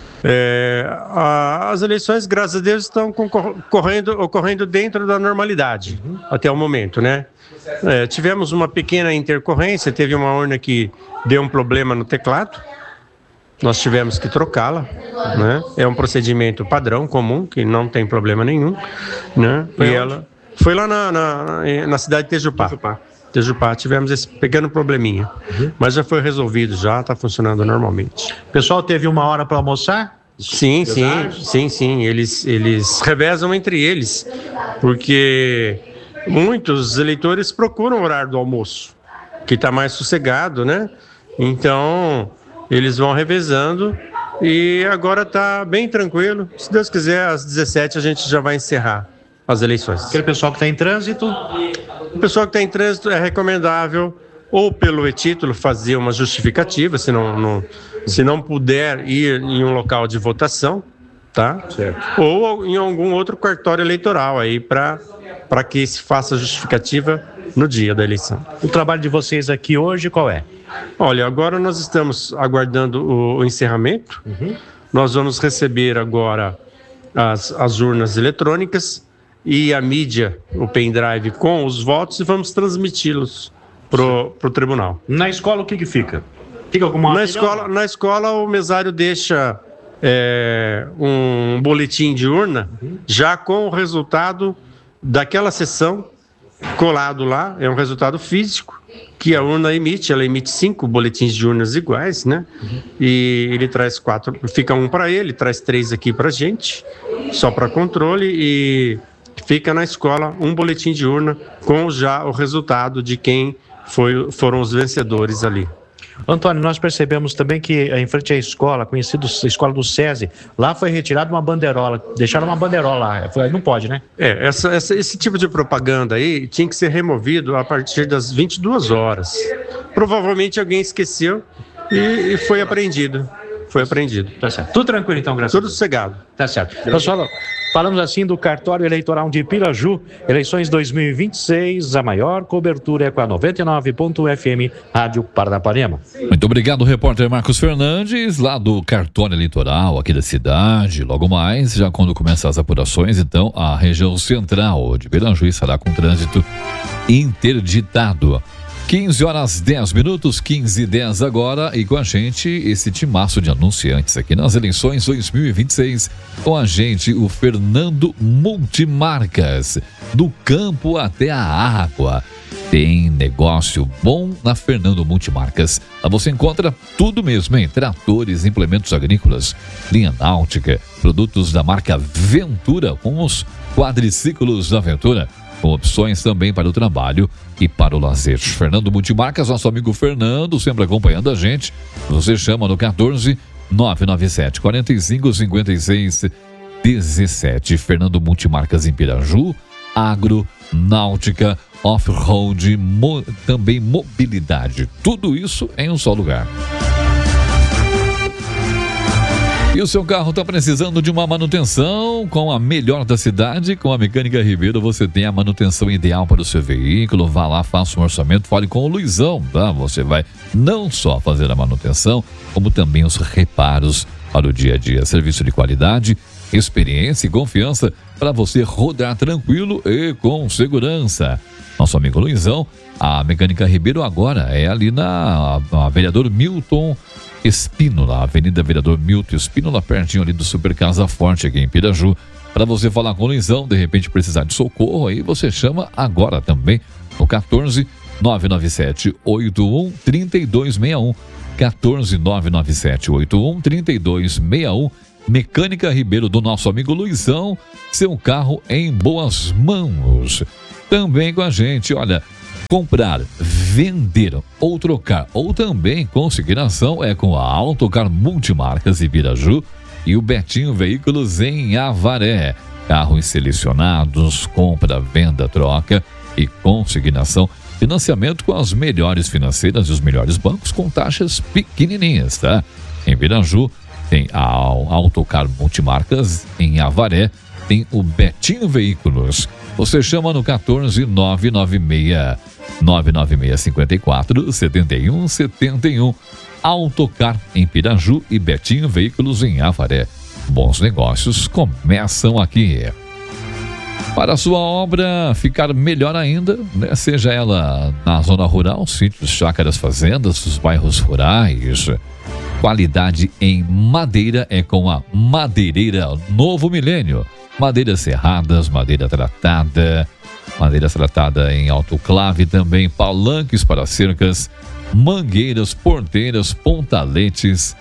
É, a, as eleições, graças a Deus, estão concorrendo, ocorrendo dentro da normalidade, uhum. até o momento, né? É, tivemos uma pequena intercorrência, teve uma urna que deu um problema no teclado, nós tivemos que trocá-la, né? É um procedimento padrão, comum, que não tem problema nenhum, né? Foi e onde? Ela foi lá na, na, na cidade de Tejupá. Tejupá. Tejupá, tivemos esse pequeno probleminha, uhum. mas já foi resolvido, já está funcionando normalmente. O pessoal teve uma hora para almoçar? Sim, sim, sim, sim, eles, eles revezam entre eles, porque muitos eleitores procuram o horário do almoço, que está mais sossegado, né? Então, eles vão revezando e agora está bem tranquilo. Se Deus quiser, às dezessete a gente já vai encerrar as eleições. Aquele pessoal que está em trânsito? O pessoal que está em trânsito é recomendável ou pelo e-título fazer uma justificativa, se não, não, se não puder ir em um local de votação, tá? Certo. Ou em algum outro cartório eleitoral aí para para que se faça a justificativa no dia da eleição. O trabalho de vocês aqui hoje qual é? Olha, agora nós estamos aguardando o, o encerramento. Uhum. Nós vamos receber agora as, as urnas eletrônicas e a mídia, o pendrive com os votos, e vamos transmiti-los pro, pro tribunal. Na escola o que que fica? Fica como na escola, na escola o mesário deixa é, um boletim de urna, uhum. já com o resultado daquela sessão colado lá, é um resultado físico que a urna emite, ela emite cinco boletins de urnas iguais, né? Uhum. E ele traz quatro, fica um para ele, traz três aqui para gente, só para controle, e fica na escola um boletim de urna com já o resultado de quem foi, foram os vencedores ali. Antônio, nós percebemos também que em frente à escola, conhecida escola do SESI, lá foi retirada uma banderola, deixaram uma banderola lá, foi, não pode, né? É, essa, essa, esse tipo de propaganda aí tinha que ser removido a partir das vinte e duas horas. Provavelmente alguém esqueceu e, e foi apreendido. Foi apreendido. Tá certo. Tudo tranquilo então, graças a Deus. Tudo sossegado. Tá certo. Pessoal, falamos assim do cartório eleitoral de Piraju, eleições dois mil e vinte e seis, a maior cobertura é com a noventa e nove ponto um F M, Rádio Paranapanema. Muito obrigado, repórter Marcos Fernandes, lá do cartório eleitoral aqui da cidade. Logo mais, já quando começar as apurações, então, a região central de Piraju estará com trânsito interditado. quinze horas dez minutos, quinze e dez agora, e com a gente esse timaço de anunciantes aqui nas eleições dois mil e vinte e seis, com a gente o Fernando Multimarcas, do campo até a água. Tem negócio bom na Fernando Multimarcas. Lá você encontra tudo mesmo, hein? Tratores, implementos agrícolas, linha náutica, produtos da marca Ventura, com os quadriciclos da Ventura, com opções também para o trabalho e para o lazer. Fernando Multimarcas, nosso amigo Fernando, sempre acompanhando a gente. Você chama no quatorze, nove nove sete, quarenta e cinco, cinquenta e seis, dezessete. Fernando Multimarcas em Piraju, agro, náutica, off-road, mo- também mobilidade. Tudo isso em um só lugar. E o seu carro está precisando de uma manutenção com a melhor da cidade? Com a Mecânica Ribeiro você tem a manutenção ideal para o seu veículo. Vá lá, faça um orçamento, fale com o Luizão, tá? Você vai não só fazer a manutenção, como também os reparos para o dia a dia. Serviço de qualidade, experiência e confiança para você rodar tranquilo e com segurança. Nosso amigo Luizão, a Mecânica Ribeiro agora é ali na, na Vereador Milton Espínola, Avenida Vereador Milton Espínola, pertinho ali do Super Casa Forte aqui em Piraju. Para você falar com o Luizão, de repente precisar de socorro, aí você chama agora também no quatorze nove nove sete oito um três dois seis um. quatorze nove nove sete oito um três dois seis um. Mecânica Ribeiro do nosso amigo Luizão, seu carro em boas mãos. Também com a gente, olha, comprar, vender ou trocar ou também consignação é com a Autocar Multimarcas em Piraju e o Betinho Veículos em Avaré. Carros selecionados, compra, venda, troca e consignação. Financiamento com as melhores financeiras e os melhores bancos com taxas pequenininhas, tá? Em Piraju tem a Autocar Multimarcas, em Avaré tem o Betinho Veículos. Você chama no quatorze nove nove seis nove nove seis cinco quatro sete um sete um. Autocar em Piraju e Betinho Veículos em Avaré. Bons negócios começam aqui. Para a sua obra ficar melhor ainda, né? Seja ela na zona rural, sítios, chácaras, fazendas, os bairros rurais. Qualidade em madeira é com a Madeireira Novo Milênio. Madeiras serradas, madeira tratada, madeira tratada em autoclave também, palanques para cercas, mangueiras, porteiras, pontaletes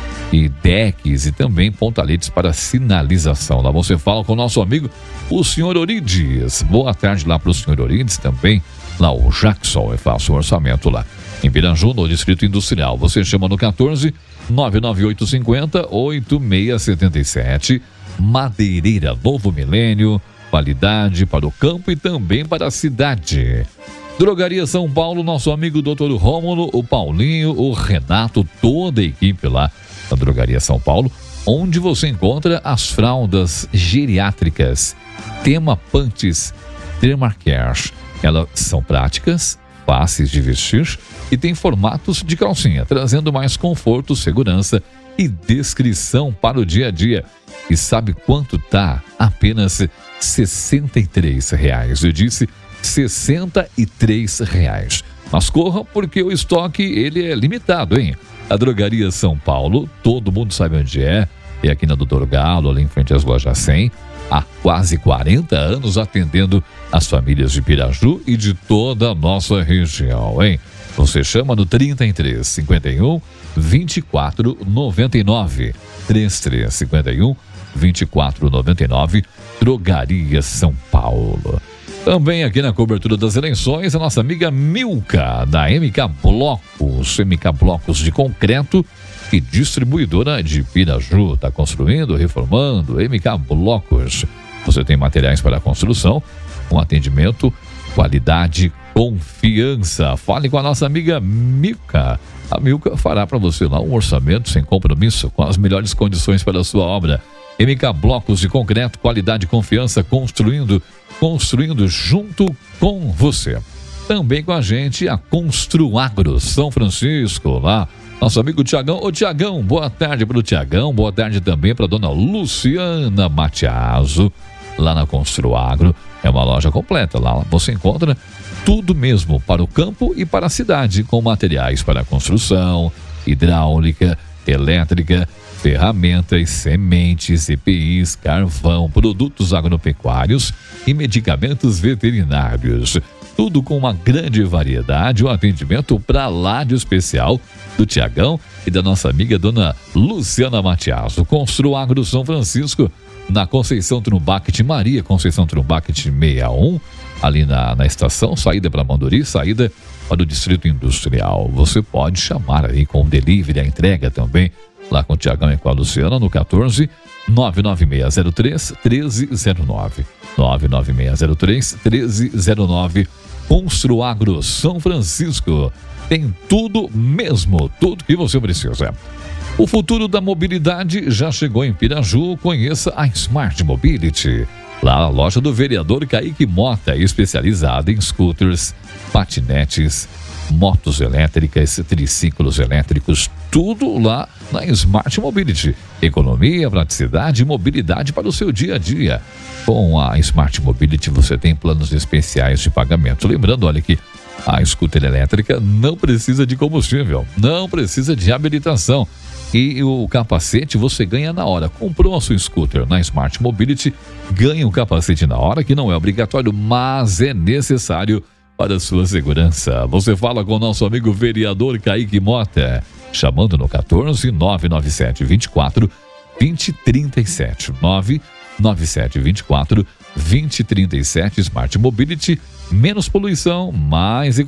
e decks e também pontaletes para sinalização. Lá você fala com o nosso amigo, o senhor Orides. Boa tarde lá para o senhor Orides também. Lá o Jackson, eu faço o orçamento lá. Em Piraju, no Distrito Industrial. Você chama no quatorze nove nove oito cinco zero oito seis sete sete. Madeireira Novo Milênio, qualidade para o campo e também para a cidade. Drogaria São Paulo, nosso amigo doutor Rômulo, o Paulinho, o Renato, toda a equipe lá da Drogaria São Paulo, onde você encontra as fraldas geriátricas Tema Panties Dermacare. Elas são práticas, fáceis de vestir e tem formatos de calcinha, trazendo mais conforto, segurança e descrição para o dia a dia. E sabe quanto tá? Apenas sessenta e três reais. Eu disse sessenta e três reais. Mas corra porque o estoque ele é limitado, hein? A Drogaria São Paulo, todo mundo sabe onde é. É aqui na Doutor Galo, ali em frente às lojas cem. Há quase quarenta anos atendendo as famílias de Piraju e de toda a nossa região, hein? Você chama no trinta e três, cinquenta e um, vinte e quatro, noventa e nove. trinta e três, cinquenta e um, vinte e quatro, noventa e nove. Drogaria São Paulo. Também aqui na cobertura das eleições, a nossa amiga Milka, da M K Blocos. M K Blocos de concreto e distribuidora de Piraju. Está construindo, reformando. M K Blocos. Você tem materiais para construção, com atendimento, qualidade, confiança. Fale com a nossa amiga Milka. A Milka fará para você lá um orçamento sem compromisso, com as melhores condições para a sua obra. M K Blocos de concreto, qualidade e confiança, construindo, construindo junto com você. Também com a gente a Construagro São Francisco, lá, nosso amigo Tiagão. Ô Tiagão, boa tarde para o Tiagão, boa tarde também para a dona Luciana Matiaso, lá na Construagro. É uma loja completa, lá você encontra tudo mesmo para o campo e para a cidade, com materiais para construção, hidráulica, elétrica, ferramentas, sementes, E P Is, carvão, produtos agropecuários e medicamentos veterinários. Tudo com uma grande variedade, um atendimento para lá de especial do Tiagão e da nossa amiga dona Luciana Matiaso. Construagro São Francisco, na Conceição Trumbac Maria, Conceição Trumbac sessenta e um, ali na, na estação, saída para Manduri, saída para o Distrito Industrial. Você pode chamar aí com o delivery, a entrega também, lá com o Tiagão e com a Luciana, no quatorze nove nove seis zero três um três zero nove. nove nove seis zero três um três zero nove. Construagro São Francisco. Tem tudo mesmo, tudo que você precisa. O futuro da mobilidade já chegou em Piraju. Conheça a Smart Mobility. Lá a loja do vereador Kaique Mota, especializada em scooters, patinetes, motos elétricas, triciclos elétricos, tudo lá na Smart Mobility. Economia, praticidade e mobilidade para o seu dia a dia. Com a Smart Mobility você tem planos especiais de pagamento. Lembrando, olha que a scooter elétrica não precisa de combustível, não precisa de habilitação. E o capacete você ganha na hora. Comprou a sua scooter na Smart Mobility, ganha o capacete na hora, que não é obrigatório, mas é necessário para a sua segurança. Você fala com o nosso amigo vereador Kaique Mota, chamando no quatorze nove nove sete vinte e quatro vinte trinta e sete. nove nove sete vinte e quatro vinte trinta e sete. Smart Mobility, menos poluição, mais